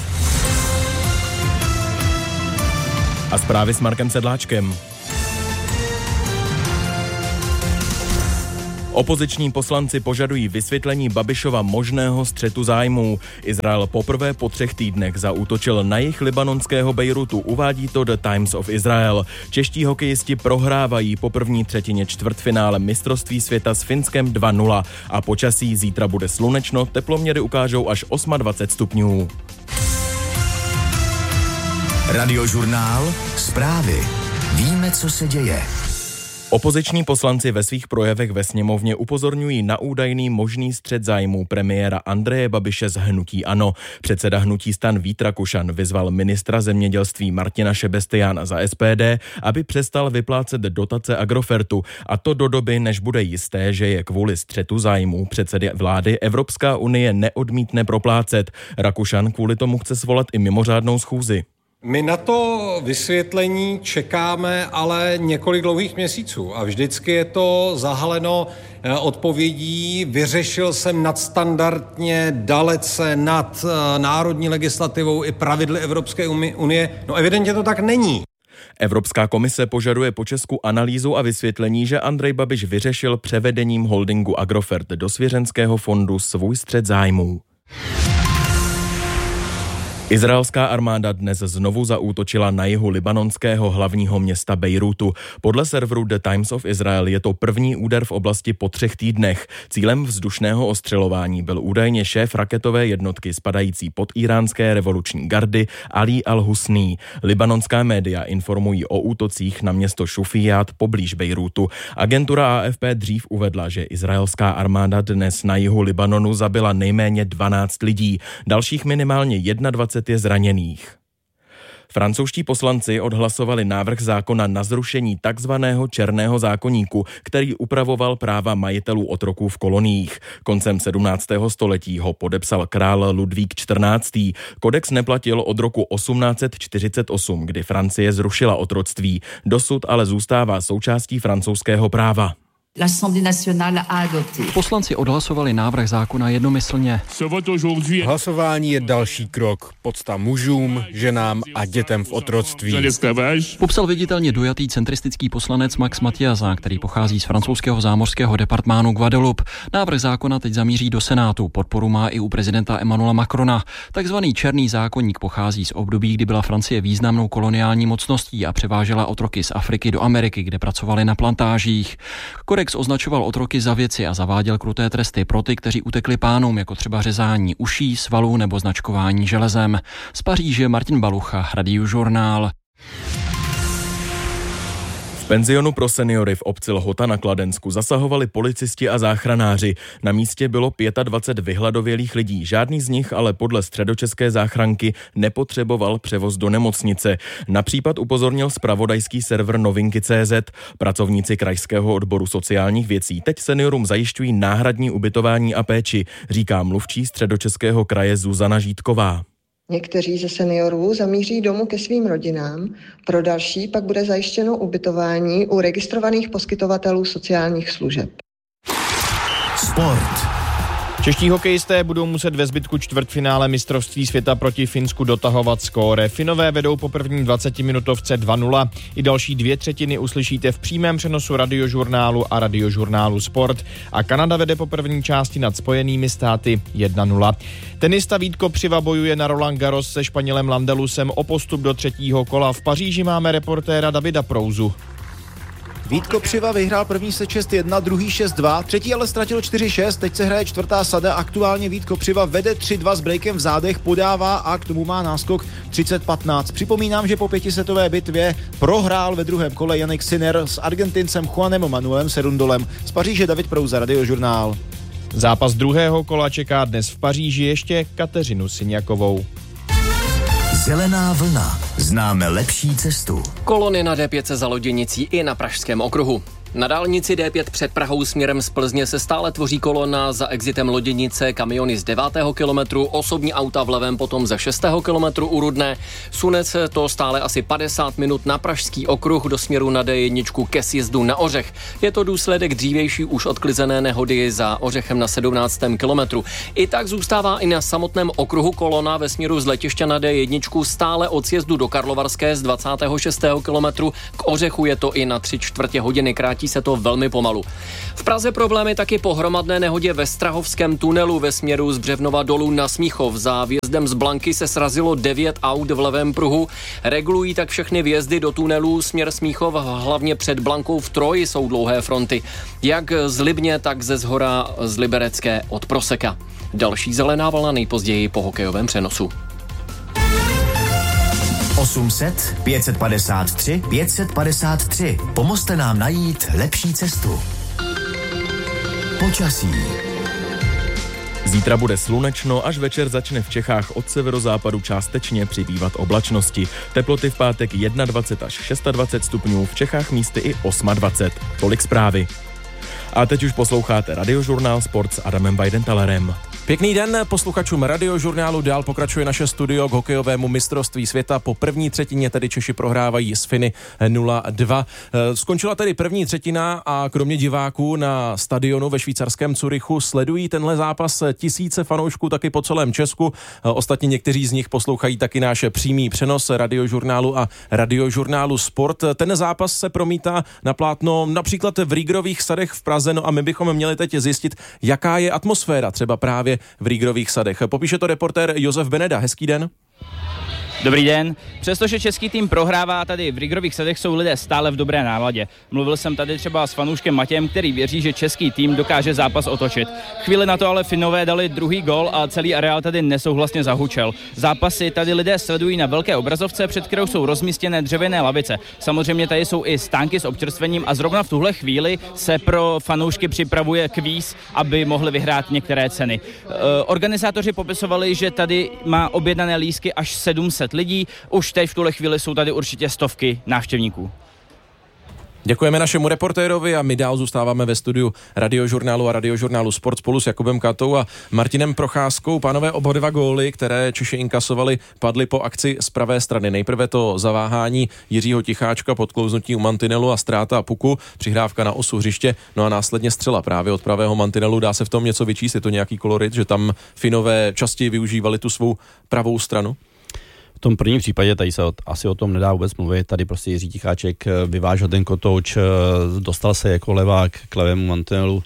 A zprávy s Markem Sedláčkem. Opoziční poslanci požadují vysvětlení Babišova možného střetu zájmů. Izrael poprvé po třech týdnech zaútočil na jih libanonského Bejrutu, uvádí to The Times of Israel. Čeští hokejisti prohrávají po první třetině čtvrtfinále mistrovství světa s Finskem dva nula a počasí zítra bude slunečno, teploměry ukážou až dvacet osm stupňů. Radiožurnál, zprávy. Víme, co se děje. Opoziční poslanci ve svých projevech ve sněmovně upozorňují na údajný možný střet zájmů premiéra Andreje Babiše z hnutí ANO. Předseda hnutí STAN Vít Rakušan vyzval ministra zemědělství Martina Šebestiána za S P D, aby přestal vyplácet dotace Agrofertu, a to do doby, než bude jisté, že je kvůli střetu zájmů předsedy vlády Evropská unie neodmítne proplácet. Rakušan kvůli tomu chce svolat i mimořádnou schůzi. My na to vysvětlení čekáme ale několik dlouhých měsíců a vždycky je to zahaleno odpovědí: vyřešil jsem nadstandardně, dalece nad národní legislativou i pravidly Evropské unie. No evidentně to tak není. Evropská komise požaduje po Česku analýzu a vysvětlení, že Andrej Babiš vyřešil převedením holdingu Agrofert do svěřenského fondu svůj střet zájmů. Izraelská armáda dnes znovu zaútočila na jihu libanonského hlavního města Bejrutu. Podle serveru The Times of Israel je to první úder v oblasti po třech týdnech. Cílem vzdušného ostřelování byl údajně šéf raketové jednotky spadající pod íránské revoluční gardy Ali al-Husní. Libanonská média informují o útocích na město Šufiját poblíž Bejrutu. Agentura A F P dřív uvedla, že izraelská armáda dnes na jihu Libanonu zabila nejméně dvanáct lidí. Dalších minimálně dvacet jedna je zraněných. Francouzští poslanci odhlasovali návrh zákona na zrušení takzvaného černého zákoníku, který upravoval práva majitelů otroků v koloniích. Koncem sedmnáctého století ho podepsal král Ludvík čtrnáctý. Kodex neplatil od roku osmnáct set čtyřicet osm, kdy Francie zrušila otroctví. Dosud ale zůstává součástí francouzského práva. Poslanci odhlasovali návrh zákona jednomyslně. Hlasování je další krok. Podsta mužům, ženám a dětem v otroctví. Popsal viditelně dojatý centristický poslanec Max Mathiasa, který pochází z francouzského zámořského departmánu Guadeloupe. Návrh zákona teď zamíří do Senátu. Podporu má i u prezidenta Emmanuela Macrona. Takzvaný černý zákoník pochází z období, kdy byla Francie významnou koloniální mocností a převážela otroky z Afriky do Ameriky, kde pracovali na plantážích. Kodex označoval otroky za věci a zaváděl kruté tresty pro ty, kteří utekli pánům, jako třeba řezání uší, svalů nebo značkování železem. Z Paříže Martin Balucha, Radiožurnál. V penzionu pro seniory v obci Lhota na Kladensku zasahovali policisti a záchranáři. Na místě bylo dvacet pět vyhladovělých lidí. Žádný z nich ale podle středočeské záchranky nepotřeboval převoz do nemocnice. Na případ upozornil zpravodajský server Novinky tečka cé zet. Pracovníci krajského odboru sociálních věcí teď seniorům zajišťují náhradní ubytování a péči, říká mluvčí středočeského kraje Zuzana Žítková. Někteří ze seniorů zamíří domů ke svým rodinám, pro další pak bude zajištěno ubytování u registrovaných poskytovatelů sociálních služeb. Sport. Čeští hokejisté budou muset ve zbytku čtvrtfinále mistrovství světa proti Finsku dotahovat skóre. Finové vedou po první dvacetiminutovce dva nula. I další dvě třetiny uslyšíte v přímém přenosu Radiožurnálu a Radiožurnálu Sport. A Kanada vede po první části nad Spojenými státy jedna nula. Tenista Vít Kopřiva bojuje na Roland Garros se Španělem Landelusem o postup do třetího kola. V Paříži máme reportéra Davida Prouzu. Vít Kopřiva vyhrál první set šest jedna, druhý šest dva, třetí ale ztratil čtyři šest, teď se hraje čtvrtá sada, aktuálně Vít Kopřiva vede tři dva s breakem v zádech, podává a k tomu má náskok třicet patnáct. Připomínám, že po pětisetové bitvě prohrál ve druhém kole Jannik Sinner s Argentincem Juanem Manuelem Serundolem. Z Paříže David Prouza, Radiožurnál. Zápas druhého kola čeká dnes v Paříži ještě Kateřinu Syňakovou. Zelená vlna. Známe lepší cestu. Kolony na D pět se za loděnicí i na Pražském okruhu. Na dálnici D pět před Prahou směrem z Plzně se stále tvoří kolona za exitem Loděnice, kamiony z devátého kilometru, osobní auta vlevem potom ze šestého kilometru u Rudné. Sune se to stále asi padesát minut na Pražský okruh do směru na D jedna ke sjezdu na Ořech. Je to důsledek dřívější už odklizené nehody za Ořechem na sedmnáctém kilometru. I tak zůstává i na samotném okruhu kolona ve směru z letiště na D jedna stále od sjezdu do Karlovarské z dvacátého šestého kilometru. K Ořechu je to i na tři čtvrtě hodiny, krátí se to velmi pomalu. V Praze problémy taky po hromadné nehodě ve Strahovském tunelu ve směru z Břevnova dolů na Smíchov. Za vjezdem z Blanky se srazilo devět aut v levém pruhu. Regulují tak všechny vjezdy do tunelů směr Smíchov, hlavně před Blankou v Troji jsou dlouhé fronty. Jak z Libně, tak ze Zhora z Liberecké od Proseka. Další zelená vlna nejpozději po hokejovém přenosu. osm set, pět set padesát tři, pět set padesát tři. Pomozte nám najít lepší cestu. Počasí. Zítra bude slunečno, až večer začne v Čechách od severozápadu částečně přibývat oblačnosti. Teploty v pátek dvacet jedna až dvacet šest stupňů, v Čechách místy i dvacet osm. Tolik zprávy. A teď už posloucháte Radiožurnál Sport s Adamem Weidentalerem. Pěkný den posluchačům Radiožurnálu, dál pokračuje naše studio k hokejovému mistrovství světa. Po první třetině tedy Češi prohrávají s Finy nula dva. Skončila tedy první třetina a kromě diváků na stadionu ve švýcarském Curychu sledují tenhle zápas tisíce fanoušků taky po celém Česku. Ostatně někteří z nich poslouchají taky náš přímý přenos Radiožurnálu a Radiožurnálu Sport. Ten zápas se promítá na plátno například v Rýgrových sadech v Praze, no a my bychom měli teď zjistit, jaká je atmosféra třeba právě v Rýgrových sadech. Popíše to reportér Josef Beneda. Hezký den. Dobrý den. Přestože český tým prohrává, tady v Rýgrových sadech jsou lidé stále v dobré náladě. Mluvil jsem tady třeba s fanouškem Matějem, který věří, že český tým dokáže zápas otočit. Chvíli na to ale Finové dali druhý gól a celý areál tady nesouhlasně zahučel. Zápasy tady lidé sledují na velké obrazovce, před kterou jsou rozmístěné dřevěné lavice. Samozřejmě tady jsou i stánky s občerstvením a zrovna v tuhle chvíli se pro fanoušky připravuje kvíz, aby mohli vyhrát některé ceny. E, organizátoři popisovali, že tady má objednané lístky až sedm set lidí, už teď v tuhle chvíli jsou tady určitě stovky návštěvníků. Děkujeme našemu reportérovi a my dál zůstáváme ve studiu Radiožurnálu a Radiožurnálu Sport spolu s Jakubem Katou a Martinem Procházkou. Pánové, oba dva góly, které Češi inkasovali, padly po akci z pravé strany. Nejprve to zaváhání Jiřího Ticháčka, podklouznutí u mantinelu a ztráta puku, přihrávka na osu hřiště, no a následně střela právě od pravého mantinelu. Dá se v tom něco vyčíst? Je to nějaký kolorit, že tam Finové častěji využívali tu svou pravou stranu? V tom prvním případě tady se asi o tom nedá vůbec mluvit. Tady prostě Jiří Ticháček vyvážel ten kotouč, dostal se jako levák k levému mantinelu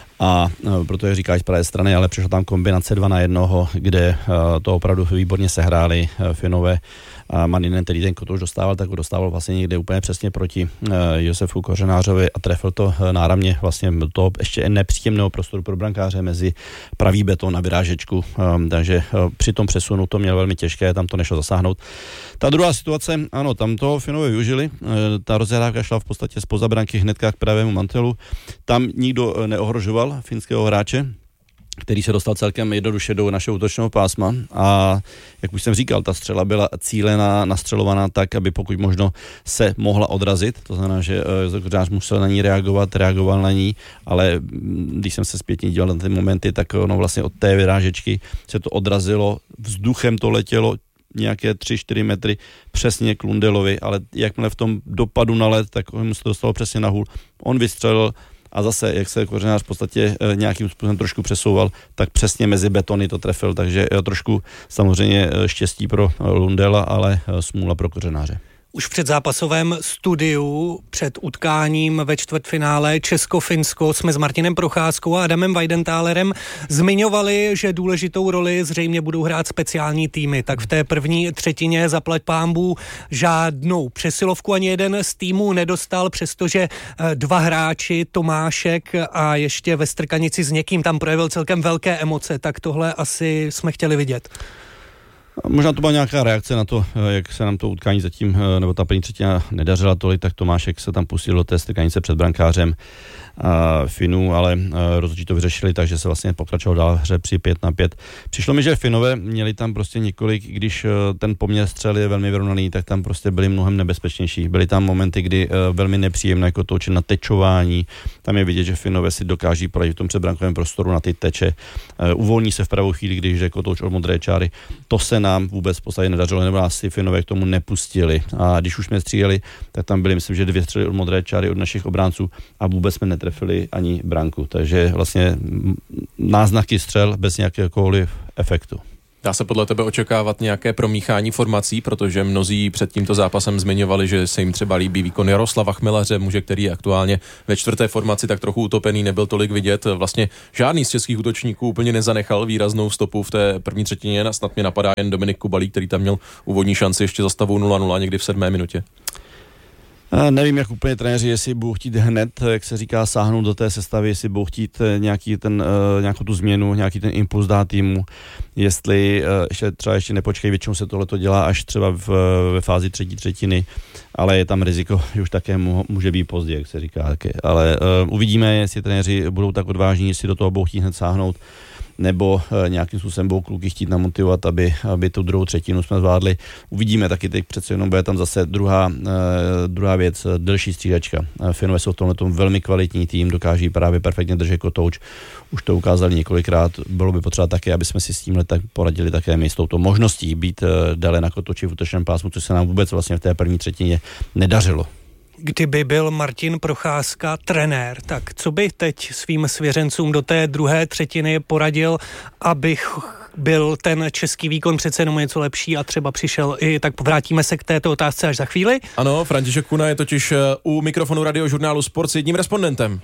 a protože říkáš z pravé strany, ale přišla tam kombinace dva na jednoho, kde to opravdu výborně sehráli Finové. A Maninen, který ten kotouč dostával, tak ho dostával vlastně někde úplně přesně proti Josefu Kořenářovi a trefil to náramně vlastně do toho ještě nepříjemného prostoru pro brankáře mezi pravý beton a vyrážečku, takže při tom přesunu to měl velmi těžké, tam to nešlo zasáhnout. Ta druhá situace, ano, tam to Finové využili, ta rozehrávka šla v podstatě zpoza branky hnedka k pravému mantelu, tam nikdo neohrožoval finského hráče, který se dostal celkem jednoduše do našeho útočného pásma a jak už jsem říkal, ta střela byla cílená, nastřelovaná tak, aby pokud možno se mohla odrazit, to znamená, že Josef Kořenář musel na ní reagovat, reagoval na ní, ale když jsem se zpětně díval na ty momenty, tak ono vlastně od té vyrážečky se to odrazilo, vzduchem to letělo nějaké tři čtyři metry přesně k Lundelovi, ale jakmile v tom dopadu na led, tak mu se to dostalo přesně na hůl, on vystřelil. A zase, jak se Kořenář v podstatě nějakým způsobem trošku přesouval, tak přesně mezi betony to trefil, takže trošku samozřejmě štěstí pro Lundela, ale smůla pro Kořenáře. Už v předzápasovém studiu před utkáním ve čtvrtfinále Česko-Finsko jsme s Martinem Procházkou a Adamem Weidentálerem zmiňovali, že důležitou roli zřejmě budou hrát speciální týmy. Tak v té první třetině zaplať pánbů žádnou přesilovku ani jeden z týmů nedostal, přestože dva hráči, Tomášek a ještě ve strkanici s někým tam projevil celkem velké emoce, tak tohle asi jsme chtěli vidět. Možná to byla nějaká reakce na to, jak se nám to utkání zatím, nebo ta první třetina nedařila tolik, tak Tomášek se tam pustil do té strkanice před brankářem Finů, ale rozhodčí to vyřešili, takže se vlastně pokračovalo dál hře při pět na pět. Přišlo mi, že Finové měli tam prostě několik, když ten poměr střel je velmi vyrovnaný, tak tam prostě byli mnohem nebezpečnější. Byly tam momenty, kdy velmi nepříjemné jako toče na tečování. Tam je vidět, že Finové si dokáží poradit v tom předbrankovém prostoru na ty teče. Uvolní se v pravou chvíli, když jde kotouč od modré čáry. To se nám vůbec v podstatě nedařilo, nebo nás si Finové k tomu nepustili. A když už jsme stříleli, tak tam byly, myslím, že dvě střely od modré čáry od našich obránců a vůbec jsme netrefili ani branku. Takže vlastně náznaky střel bez nějakéhokoliv efektu. Dá se podle tebe očekávat nějaké promíchání formací, protože mnozí před tímto zápasem zmiňovali, že se jim třeba líbí výkon Jaroslava Chmelaře, muže, který je aktuálně ve čtvrté formaci tak trochu utopený, nebyl tolik vidět. Vlastně žádný z českých útočníků úplně nezanechal výraznou stopu v té první třetině. Snad mě napadá jen Dominik Kubalík, který tam měl úvodní šanci ještě za stavu nula nula někdy v sedmé minutě. Nevím, jak úplně trenéři, jestli budou chtít hned, jak se říká, sáhnout do té sestavy, jestli budou chtít nějaký ten, nějakou tu změnu, nějaký ten impuls dát týmu, jestli ještě třeba ještě nepočkej, většinou se tohleto dělá až třeba v, ve fázi třetí třetiny, ale je tam riziko, že už také může být pozdě, jak se říká. Taky. Ale uh, uvidíme, jestli trenéři budou tak odvážní, jestli do toho budou chtít hned sáhnout, nebo e, nějakým způsobem budou kluky chtít namotivovat, aby, aby tu druhou třetinu jsme zvládli. Uvidíme taky, teď přece jenom bude tam zase druhá, e, druhá věc, delší střídačka. E, Finové jsou v tomhle tom velmi kvalitní tým, dokáží právě perfektně držet kotouč. Už to ukázali několikrát, bylo by potřeba také, aby jsme si s tímhle tak poradili také my s touto možností být e, dále na kotouči v útočném pásmu, což se nám vůbec vlastně v té první třetině nedařilo. Kdyby byl Martin Procházka trenér, tak co by teď svým svěřencům do té druhé třetiny poradil, abych byl ten český výkon přece jenom něco lepší a třeba přišel i, tak vrátíme se k této otázce až za chvíli. Ano, František Kuna je totiž u mikrofonu radiožurnálu Sport s jedním respondentem.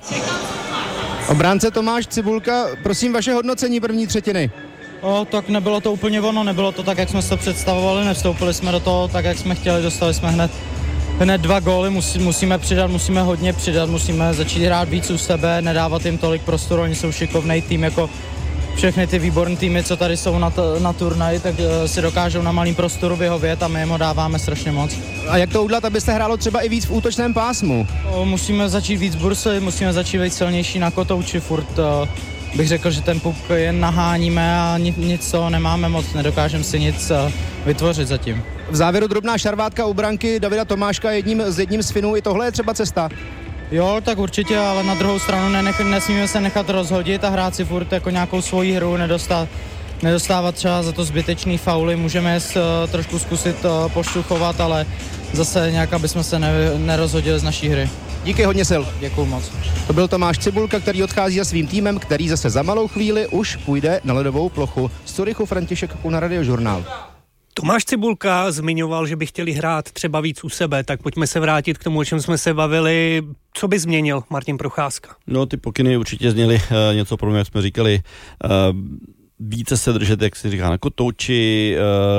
Obránce Tomáš Cibulka, prosím vaše hodnocení první třetiny. O, tak nebylo to úplně ono, nebylo to tak, jak jsme se to představovali, nevstoupili jsme do toho tak, jak jsme chtěli, dostali jsme hned Hned dva góly, musí, musíme přidat, musíme hodně přidat, musíme začít hrát víc u sebe, nedávat jim tolik prostoru, oni jsou šikovnej tým, jako všechny ty výborné týmy, co tady jsou na, t- na turnaji, tak uh, si dokážou na malým prostoru vyhovět a my jim ho dáváme strašně moc. A jak to udělat, abyste hrálo třeba i víc v útočném pásmu? O, musíme začít víc bursy, musíme začít být silnější na kotouči, furt uh, bych řekl, že ten puk jen naháníme a nic, nic toho nemáme moc, nedokážeme si nic uh, vytvořit zatím. V závěru drobná šarvátka u branky Davida Tomáška jedním, s jedním z Finů, i tohle je třeba cesta. Jo, tak určitě, ale na druhou stranu nenech, nesmíme se nechat rozhodit a hrát si furt jako nějakou svoji hru, nedostat, nedostávat třeba za to zbytečný fauly, můžeme s, uh, trošku zkusit uh, poštuchovat, ale zase nějak, aby jsme se ne, nerozhodili z naší hry. Díky, hodně sil. Děkuju moc. To byl Tomáš Cibulka, který odchází za svým týmem, který zase za malou chvíli už půjde na ledovou plochu. Z Curychu František Kuna, radiožurnál. Tomáš Cibulka zmiňoval, že by chtěli hrát třeba víc u sebe, tak pojďme se vrátit k tomu, o čem jsme se bavili. Co by změnil Martin Procházka? No, ty pokyny určitě zněly uh, něco pro mě, jak jsme říkali. Uh, více se držet, jak se říká, na kotouči,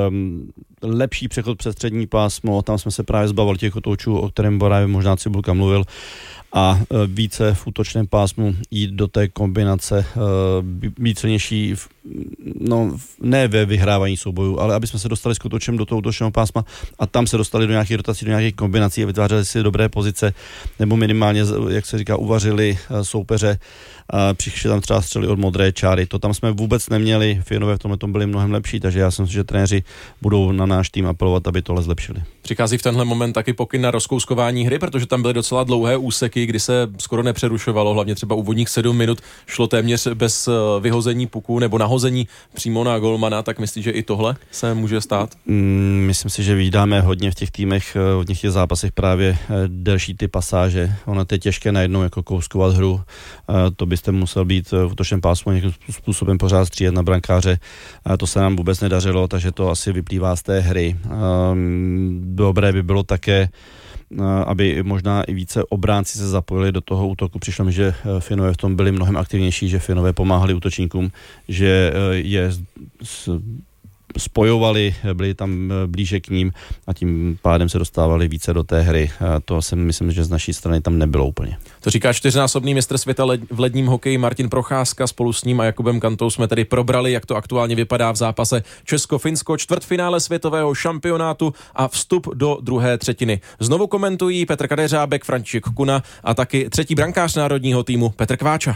uh, lepší přechod přes střední pásmo, tam jsme se právě zbavili těch kotoučů, o kterém právě možná Cibulka mluvil, a více v útočném pásmu jít do té kombinace, být silnější, no ne ve vyhrávání soubojů, ale aby jsme se dostali s kotoučem do toho útočného pásma a tam se dostali do nějakých rotací, do nějakých kombinací a vytvářeli si dobré pozice, nebo minimálně, jak se říká, uvařili soupeře, přišli tam třeba střely od modré čáry, to tam jsme vůbec neměli, Finové v tomhle tom byli mnohem lepší, takže já si myslím, že trenéři budou na náš tým apelovat, aby tohle zlepšili. Přichází v tenhle moment taky pokyn na rozkouskování hry, protože tam byly docela dlouhé úseky, kdy se skoro nepřerušovalo, hlavně třeba úvodních sedm minut šlo téměř bez vyhození puku nebo nahození přímo na golmana, tak myslíš, že i tohle se může stát? Mm, myslím si, že vydáme hodně v těch týmech, v těch zápasech právě delší ty pasáže. Ono je těžké najednou jako kouskovat hru, to byste musel být v útočném pásmu nějakým způsobem pořád střílet na brankáře, to se nám vůbec nedařilo, takže to asi vyplývá z té hry. Dobré by bylo také, aby možná i více obránci se zapojili do toho útoku. Přišlo mi, že Finové v tom byli mnohem aktivnější, že Finové pomáhali útočníkům, že je spojovali, byli tam blíže k ním a tím pádem se dostávali více do té hry. A to si myslím, že z naší strany tam nebylo úplně. To říká čtyřnásobný mistr světa v ledním hokeji Martin Procházka. Spolu s ním a Jakubem Kantou jsme tedy probrali, jak to aktuálně vypadá v zápase Česko-Finsko, čtvrtfinále světového šampionátu a vstup do druhé třetiny. Znovu komentují Petr Kadeřábek, František Kuna a taky třetí brankář národního týmu Petr Kváča.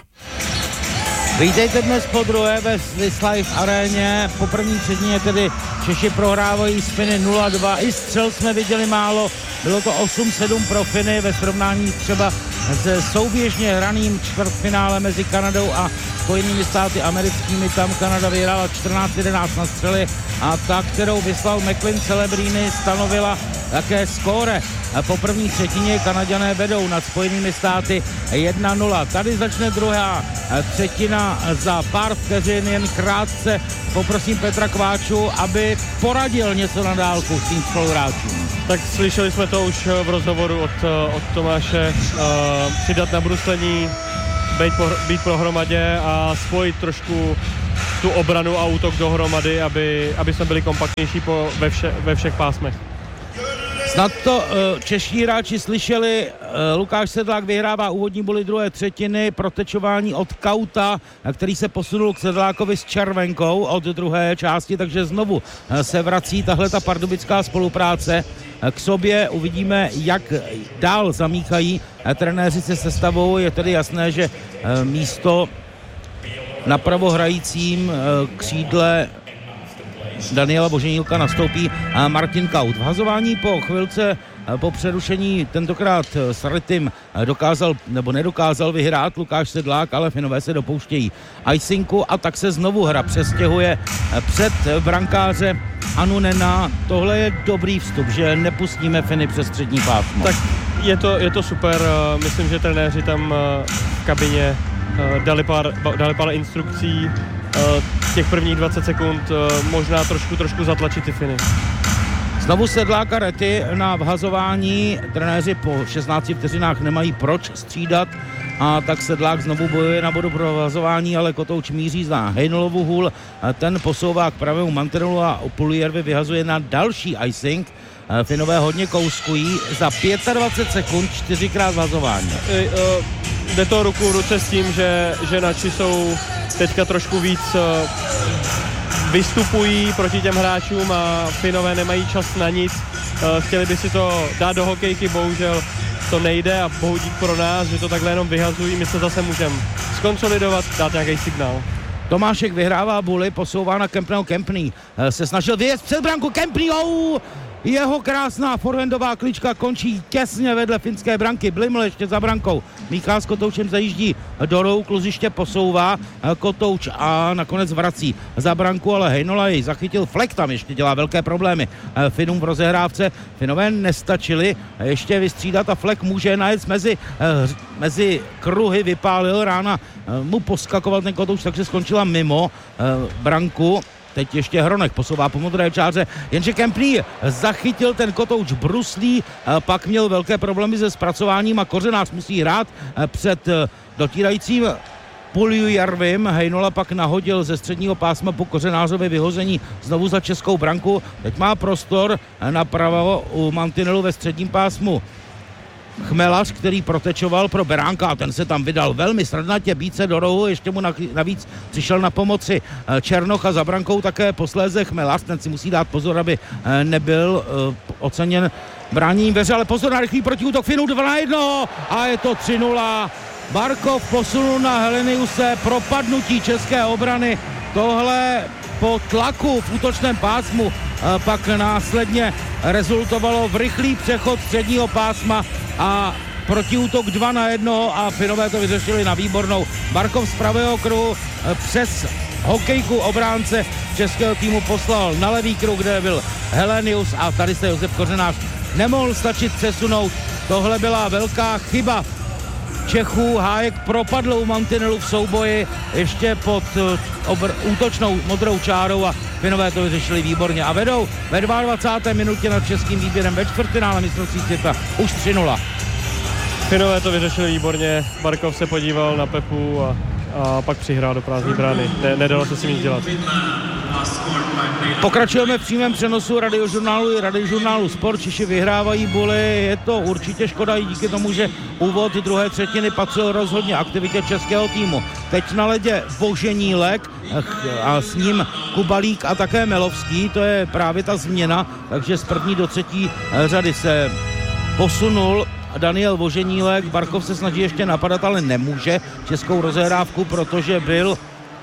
Vítejte dnes po druhé ve Swiss Life aréně. Po první třetině tedy Češi prohrávají s Finy nula dva. I střel jsme viděli málo. Bylo to osm sedm pro Finy ve srovnání třeba se souběžně hraným čtvrtfinále mezi Kanadou a Spojenými státy americkými. Tam Kanada vyhrála čtrnáct jedenáct na střely a ta, kterou vyslal McLean Celebrini, stanovila také skóre. Po první třetině Kanaďané vedou nad Spojenými státy jedna nula. Tady začne druhá třetina za pár vteřin, jen krátce poprosím Petra Kváču, aby poradil něco na dálku s tím spoluhráčům. Tak slyšeli jsme to už v rozhovoru od, od Tomáše, uh, přidat na bruslení, být, po, být pohromadě a spojit trošku tu obranu a útok dohromady, aby, aby jsme byli kompaktnější po, ve, vše, ve všech pásmech. Snad to uh, čeští hráči slyšeli, uh, Lukáš Sedlák vyhrává úvodní body druhé třetiny, protečování od Kauta, který se posunul k Sedlákovi s červenkou od druhé části, takže znovu uh, se vrací tahle ta pardubická spolupráce uh, k sobě. Uvidíme, jak dál zamíchají uh, trenéři se sestavou. Je tedy jasné, že uh, místo na pravohrajícím uh, křídle Daniela Boženílka nastoupí Martin Kaut. V hazování po chvilce po přerušení tentokrát s Rytym dokázal nebo nedokázal vyhrát Lukáš Sedlák, ale Finové se dopouštějí icingu a tak se znovu hra přestěhuje před brankáře Anunena. Tohle je dobrý vstup, že nepustíme Finy přes střední pásmo. Tak je to, je to super, myslím, že trenéři tam v kabině dali pár, dali pár instrukcí, těch prvních dvacet sekund možná trošku, trošku zatlačit ty Finy. Znovu Sedlák a Rety na vhazování. Trenéři po šestnácti vteřinách nemají proč střídat a tak Sedlák znovu bojuje na bodu pro vhazování, ale Kotouč míří za Hejnolovu hůl. Ten posouvá k pravému mantinelu a Puljujarvi vyhazuje na další icing. Finové hodně kouskují za dvacet pět sekund, čtyřikrát vhazování. Jde to ruku v ruce s tím, že, že naši jsou teďka trošku víc vystupují proti těm hráčům a Finové nemají čas na nic. Chtěli by si to dát do hokejky, bohužel to nejde a bohu dík pro nás, že to takhle jenom vyhazují. My se zase můžeme skonsolidovat, dát nějaký signál. Tomášek vyhrává buly, posouvá na Kempného. Kempný se snažil vyjet před branku Kempného. Jeho krásná forehandová klička končí těsně vedle finské branky. Bliml ještě za brankou. Míchal s Kotoučem zajíždí do rohu, kluziště posouvá Kotouč a nakonec vrací za branku, ale Heinola jej zachytil. Fleck tam ještě dělá velké problémy Finům v rozehrávce. Finové nestačili ještě vystřídat a Fleck může najet mezi, mezi kruhy, vypálil, rána mu poskakoval ten Kotouč, takže skončila mimo branku. Teď ještě Hronek posouvá po modré čáře, jenže Kempný zachytil ten Kotouč bruslí, pak měl velké problémy se zpracováním a Kořenář musí hrát před dotírajícím Puljujarvim. Heinola pak nahodil ze středního pásma po Kořenářově vyhození znovu za českou branku. Teď má prostor napravo u mantinelu ve středním pásmu Chmelař, který protečoval pro Beránka a ten se tam vydal velmi snadnatě být se do rohu, ještě mu navíc přišel na pomoci Černoch a za brankou také posléze Chmelař, ten si musí dát pozor, aby nebyl oceněn bráněním veře, ale pozor na rychlý protiútok Finů dva na jedna a je to tři nula. Barkov posunul na Heleniuse, propadnutí české obrany, tohle po tlaku v útočném pásmu pak následně rezultovalo v rychlý přechod středního pásma a protiútok dva na jednoho a Finové to vyřešili na výbornou. Barkov z pravého kruhu přes hokejku obránce českého týmu poslal na levý kruh, kde byl Helenius a tady se Josef Kořenář nemohl stačit přesunout. Tohle byla velká chyba Čechů. Hájek propadl u mantinelu v souboji ještě pod obr- útočnou modrou čárou a Finové to vyřešili výborně a vedou ve dvacáté druhé minutě nad českým výběrem ve čtvrtfinále mistrovství světa už tři nula. Finové to vyřešili výborně, Barkov se podíval na Pepu a, a pak přihrál do prázdné brány. Ne, nedalo se s tím nic dělat. Pokračujeme v přímém přenosu radiožurnálu i radiožurnálu Sport. Češi vyhrávají boli, je to určitě škoda i díky tomu, že úvod druhé třetiny patřil rozhodně aktivitě českého týmu. Teď na ledě Voženílek a s ním Kubalík a také Melovský, to je právě ta změna, takže z první do třetí řady se posunul Daniel Voženílek. Barkov se snaží ještě napadat, ale nemůže českou rozehrávku, protože byl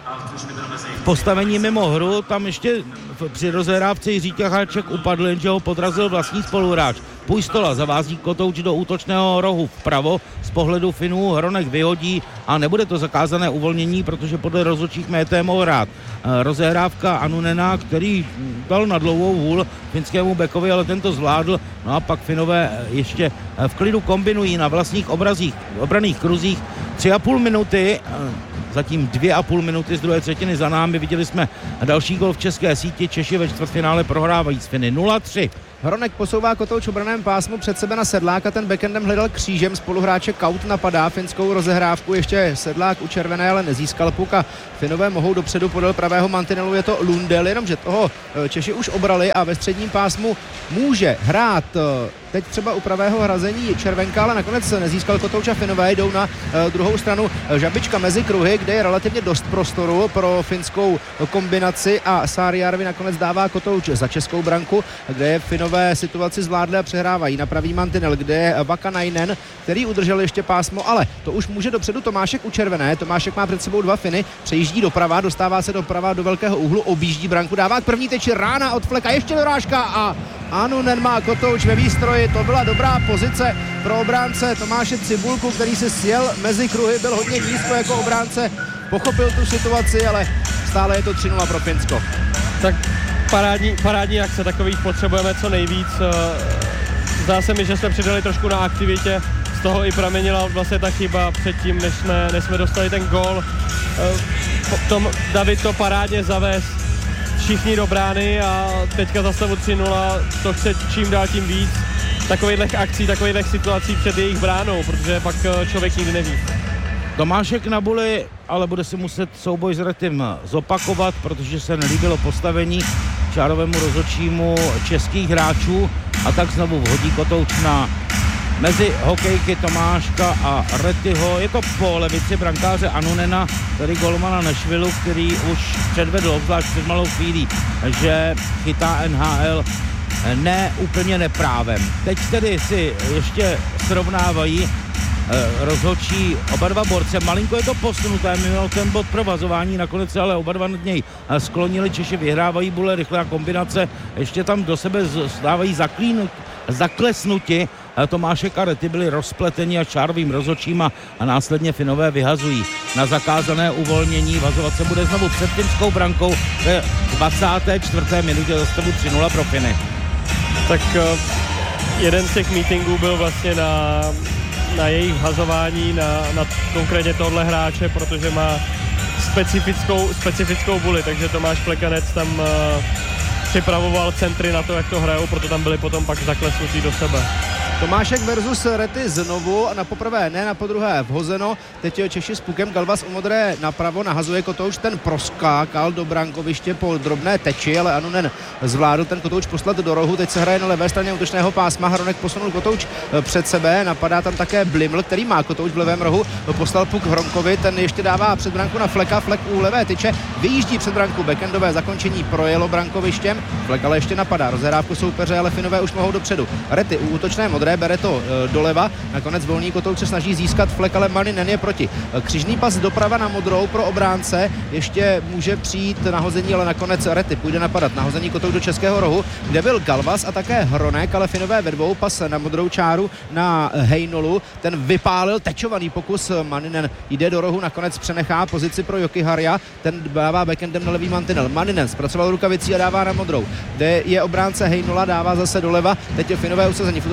v postavení mimo hru. Tam ještě při rozehrávce Jiří Ťacháček upadl, jenže ho podrazil vlastní spoluhráč. Pujstola zavází Kotouč do útočného rohu vpravo, z pohledu Finů Hronek vyhodí a nebude to zakázané uvolnění, protože podle rozhodčích mété mohl hrát. Rozehrávka Anunena, který dal na dlouhou hůl finskému bekovi, ale tento zvládl. No a pak Finové ještě v klidu kombinují na vlastních obrazích, obraných kruzích. Tři a půl minuty, zatím dvě a půl minuty z druhé třetiny za námi. Viděli jsme další gol v české síti. Češi ve čtvrtfinále prohrávají s Finy nula tři. Hronek posouvá Kotouč obraném pásmu před sebe na Sedláka, ten backendem hledal křížem, spoluhráče Kaut napadá finskou rozehrávku, ještě Sedlák u červené, ale nezískal puk a Finové mohou dopředu podél pravého mantinelu, je to Lundell, jenomže toho Češi už obrali a ve středním pásmu může hrát teď třeba u pravého hrazení červenka, ale nakonec nezískal Kotouč a Finové jdou na druhou stranu Žabička mezi kruhy, kde je relativně dost prostoru pro finskou kombinaci a Saarijärvi nakonec dává Kotouč za českou branku, kde je Finové situaci zvládli a přehrávají na pravý mantinel, kde je Vakanainen, který udržel ještě pásmo, ale to už může dopředu Tomášek u červené. Tomášek má před sebou dva Finy, přejíždí doprava, dostává se doprava do velkého úhlu, objíždí branku, dává k první teči rána od Fleka, ještě dorážka a Anunen má Kotouč ve výstroji. To byla dobrá pozice pro obránce Tomáše Cibulku, který se sjel mezi kruhy, byl hodně blízko jako obránce, pochopil tu situaci, ale stále je to tři nula pro Finsko. Tak parádní, parádní akce, takových potřebujeme co nejvíc. Zdá se mi, že jsme přidali trošku na aktivitě, z toho i pramenila vlastně ta chyba předtím, než jsme, než jsme dostali ten gól. Potom David to parádně zavez, všichni do brány a teďka za stavu tři nula, to chce čím dál tím víc takových akcí, takových situací před jejich bránou, protože pak člověk nikdy neví. Tomášek na buli, ale bude si muset souboj s Retim zopakovat, protože se nelíbilo postavení čárovému rozhodčímu českých hráčů a tak znovu vhodí Kotouč na mezi hokejky Tomáška a Retyho. Je to po levici brankáře Anunena, tedy golmana Nešvilu, který už předvedl, obzvlášť před malou chvílí, že chytá N H L ne úplně neprávem. Teď tedy si ještě srovnávají rozhodčí oba dva borce. Malinko je to posunuté, mimo ten bod provazování, nakonec se ale oba dva nad něj sklonili. Češi vyhrávají bule, rychlá kombinace, ještě tam do sebe stávají zaklínut, zaklesnuti. Tomáše Karety byli rozpleteni a čárovým rozhodčím a, a následně Finové vyhazují na zakázané uvolnění. Vazovat se bude znovu před finskou brankou ve dvacáté čtvrté minutě za stavu tři nula pro Finy. Tak uh, jeden z těch meetingů byl vlastně na na jejich vhazování, na, na konkrétně tohle hráče, protože má specifickou, specifickou buli, takže Tomáš Plekanec tam uh, připravoval centry na to, jak to hrajou, proto tam byli potom pak zaklesnutí do sebe. Tomášek versus Rety znovu, na poprvé ne, na podruhé vhozeno, teď Češi s pukem, Galvas u modré napravo, nahazuje Kotouč, ten proskákal do brankoviště po drobné teči, ale Anunen zvládl ten Kotouč poslat do rohu, teď se hraje na levé straně útočného pásma, Hronek posunul Kotouč před sebe, napadá tam také Bliml, který má Kotouč v levém rohu, poslal puk Hronkovi, ten ještě dává před branku na Fleka, Flek u levé tyče, vyjíždí před branku, backendové zakončení projelo brankovištěm, Flek ale ještě napadá, rozhrávku soupeře, ale Finové už mohou dopředu. Rety u útočné modré bere to e, doleva, nakonec volný Kotouč se snaží získat Flek, ale Maninen je proti. Křižný pas doprava na modrou pro obránce, ještě může přijít nahození, ale nakonec Rety půjde napadat. Nahození Kotouč do českého rohu, kde byl Galvas a také Hronek, ale Finové ve dvou, pas na modrou čáru na Heinolu, ten vypálil tečovaný pokus, Maninen jde do rohu, nakonec přenechá pozici pro Jokiharja, ten dává backendem na levý mantinel. Maninen zpracoval rukavicí a dává na modrou, kde je obránce Heinola, dává zase doleva, teď je Finové usazení v útočném pásmu.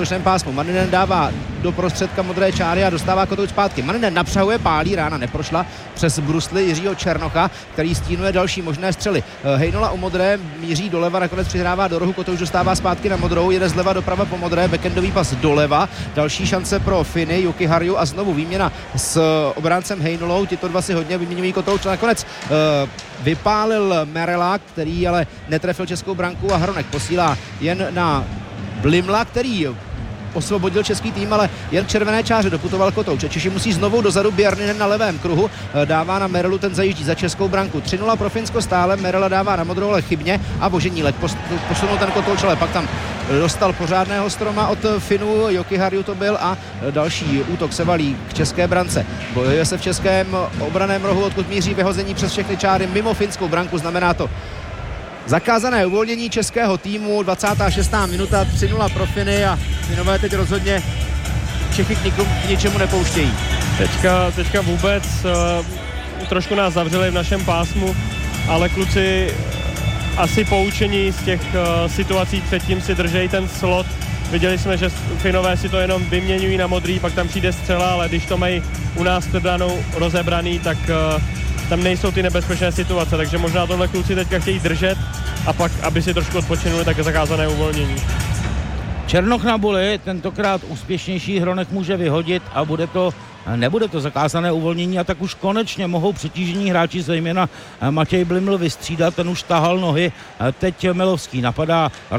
pásmu. Manninen dává do prostředka modré čáry a dostává Kotouč zpátky. Manninen napřahuje, pálí, rána neprošla přes brusly Jiřího Černocha, který stínuje další možné střely. Hejnola u modré míří doleva, nakonec přihrává do rohu, Kotouč dostává zpátky na modrou, jede zleva doprava po modré, backendový pas doleva, další šance pro Finy, Juki Harju a znovu výměna s obráncem Hejnolou, tito dva si hodně vyměňují Kotouč, nakonec uh, vypálil Merela, který ale netrefil českou branku a Hronek posílá jen na Blimla, který osvobodil český tým, ale jen k červené čáře doputoval Kotouč. Češi musí znovu dozadu, Bjarninen na levém kruhu, dává na Merelu, ten zajíždí za českou branku. tři nula pro Finsko stále, Merela dává na modrou, ale chybně a Voženílek posunul ten Kotouč, ale pak tam dostal pořádného stroma od Finů, Joki Harju to byl a další útok se valí k české brance. Bojuje se v českém obraném rohu, odkud míří vyhození přes všechny čáry mimo finskou branku, znamená to zakázané uvolnění českého týmu, dvacátá šestá minuta, tři nula pro Finy a Finové teď rozhodně Čechy k, nikom, k ničemu nepouštějí. Teďka, teďka vůbec uh, trošku nás zavřeli v našem pásmu, ale kluci asi poučení z těch uh, situací předtím si držejí ten slot. Viděli jsme, že Finové si to jenom vyměňují na modrý, pak tam přijde střela, ale když to mají u nás Trdanou rozebraný, tak uh, tam nejsou ty nebezpečné situace, takže možná tohle kluci teďka chtějí držet a pak, aby si trošku odpočinuli, tak je zakázané uvolnění. Černoch na buli, tentokrát úspěšnější, Hronek může vyhodit a bude to, nebude to zakázané uvolnění a tak už konečně mohou přetížení hráči, zejména Matěj Bliml, vystřídat, ten už tahal nohy, teď Melovský napadá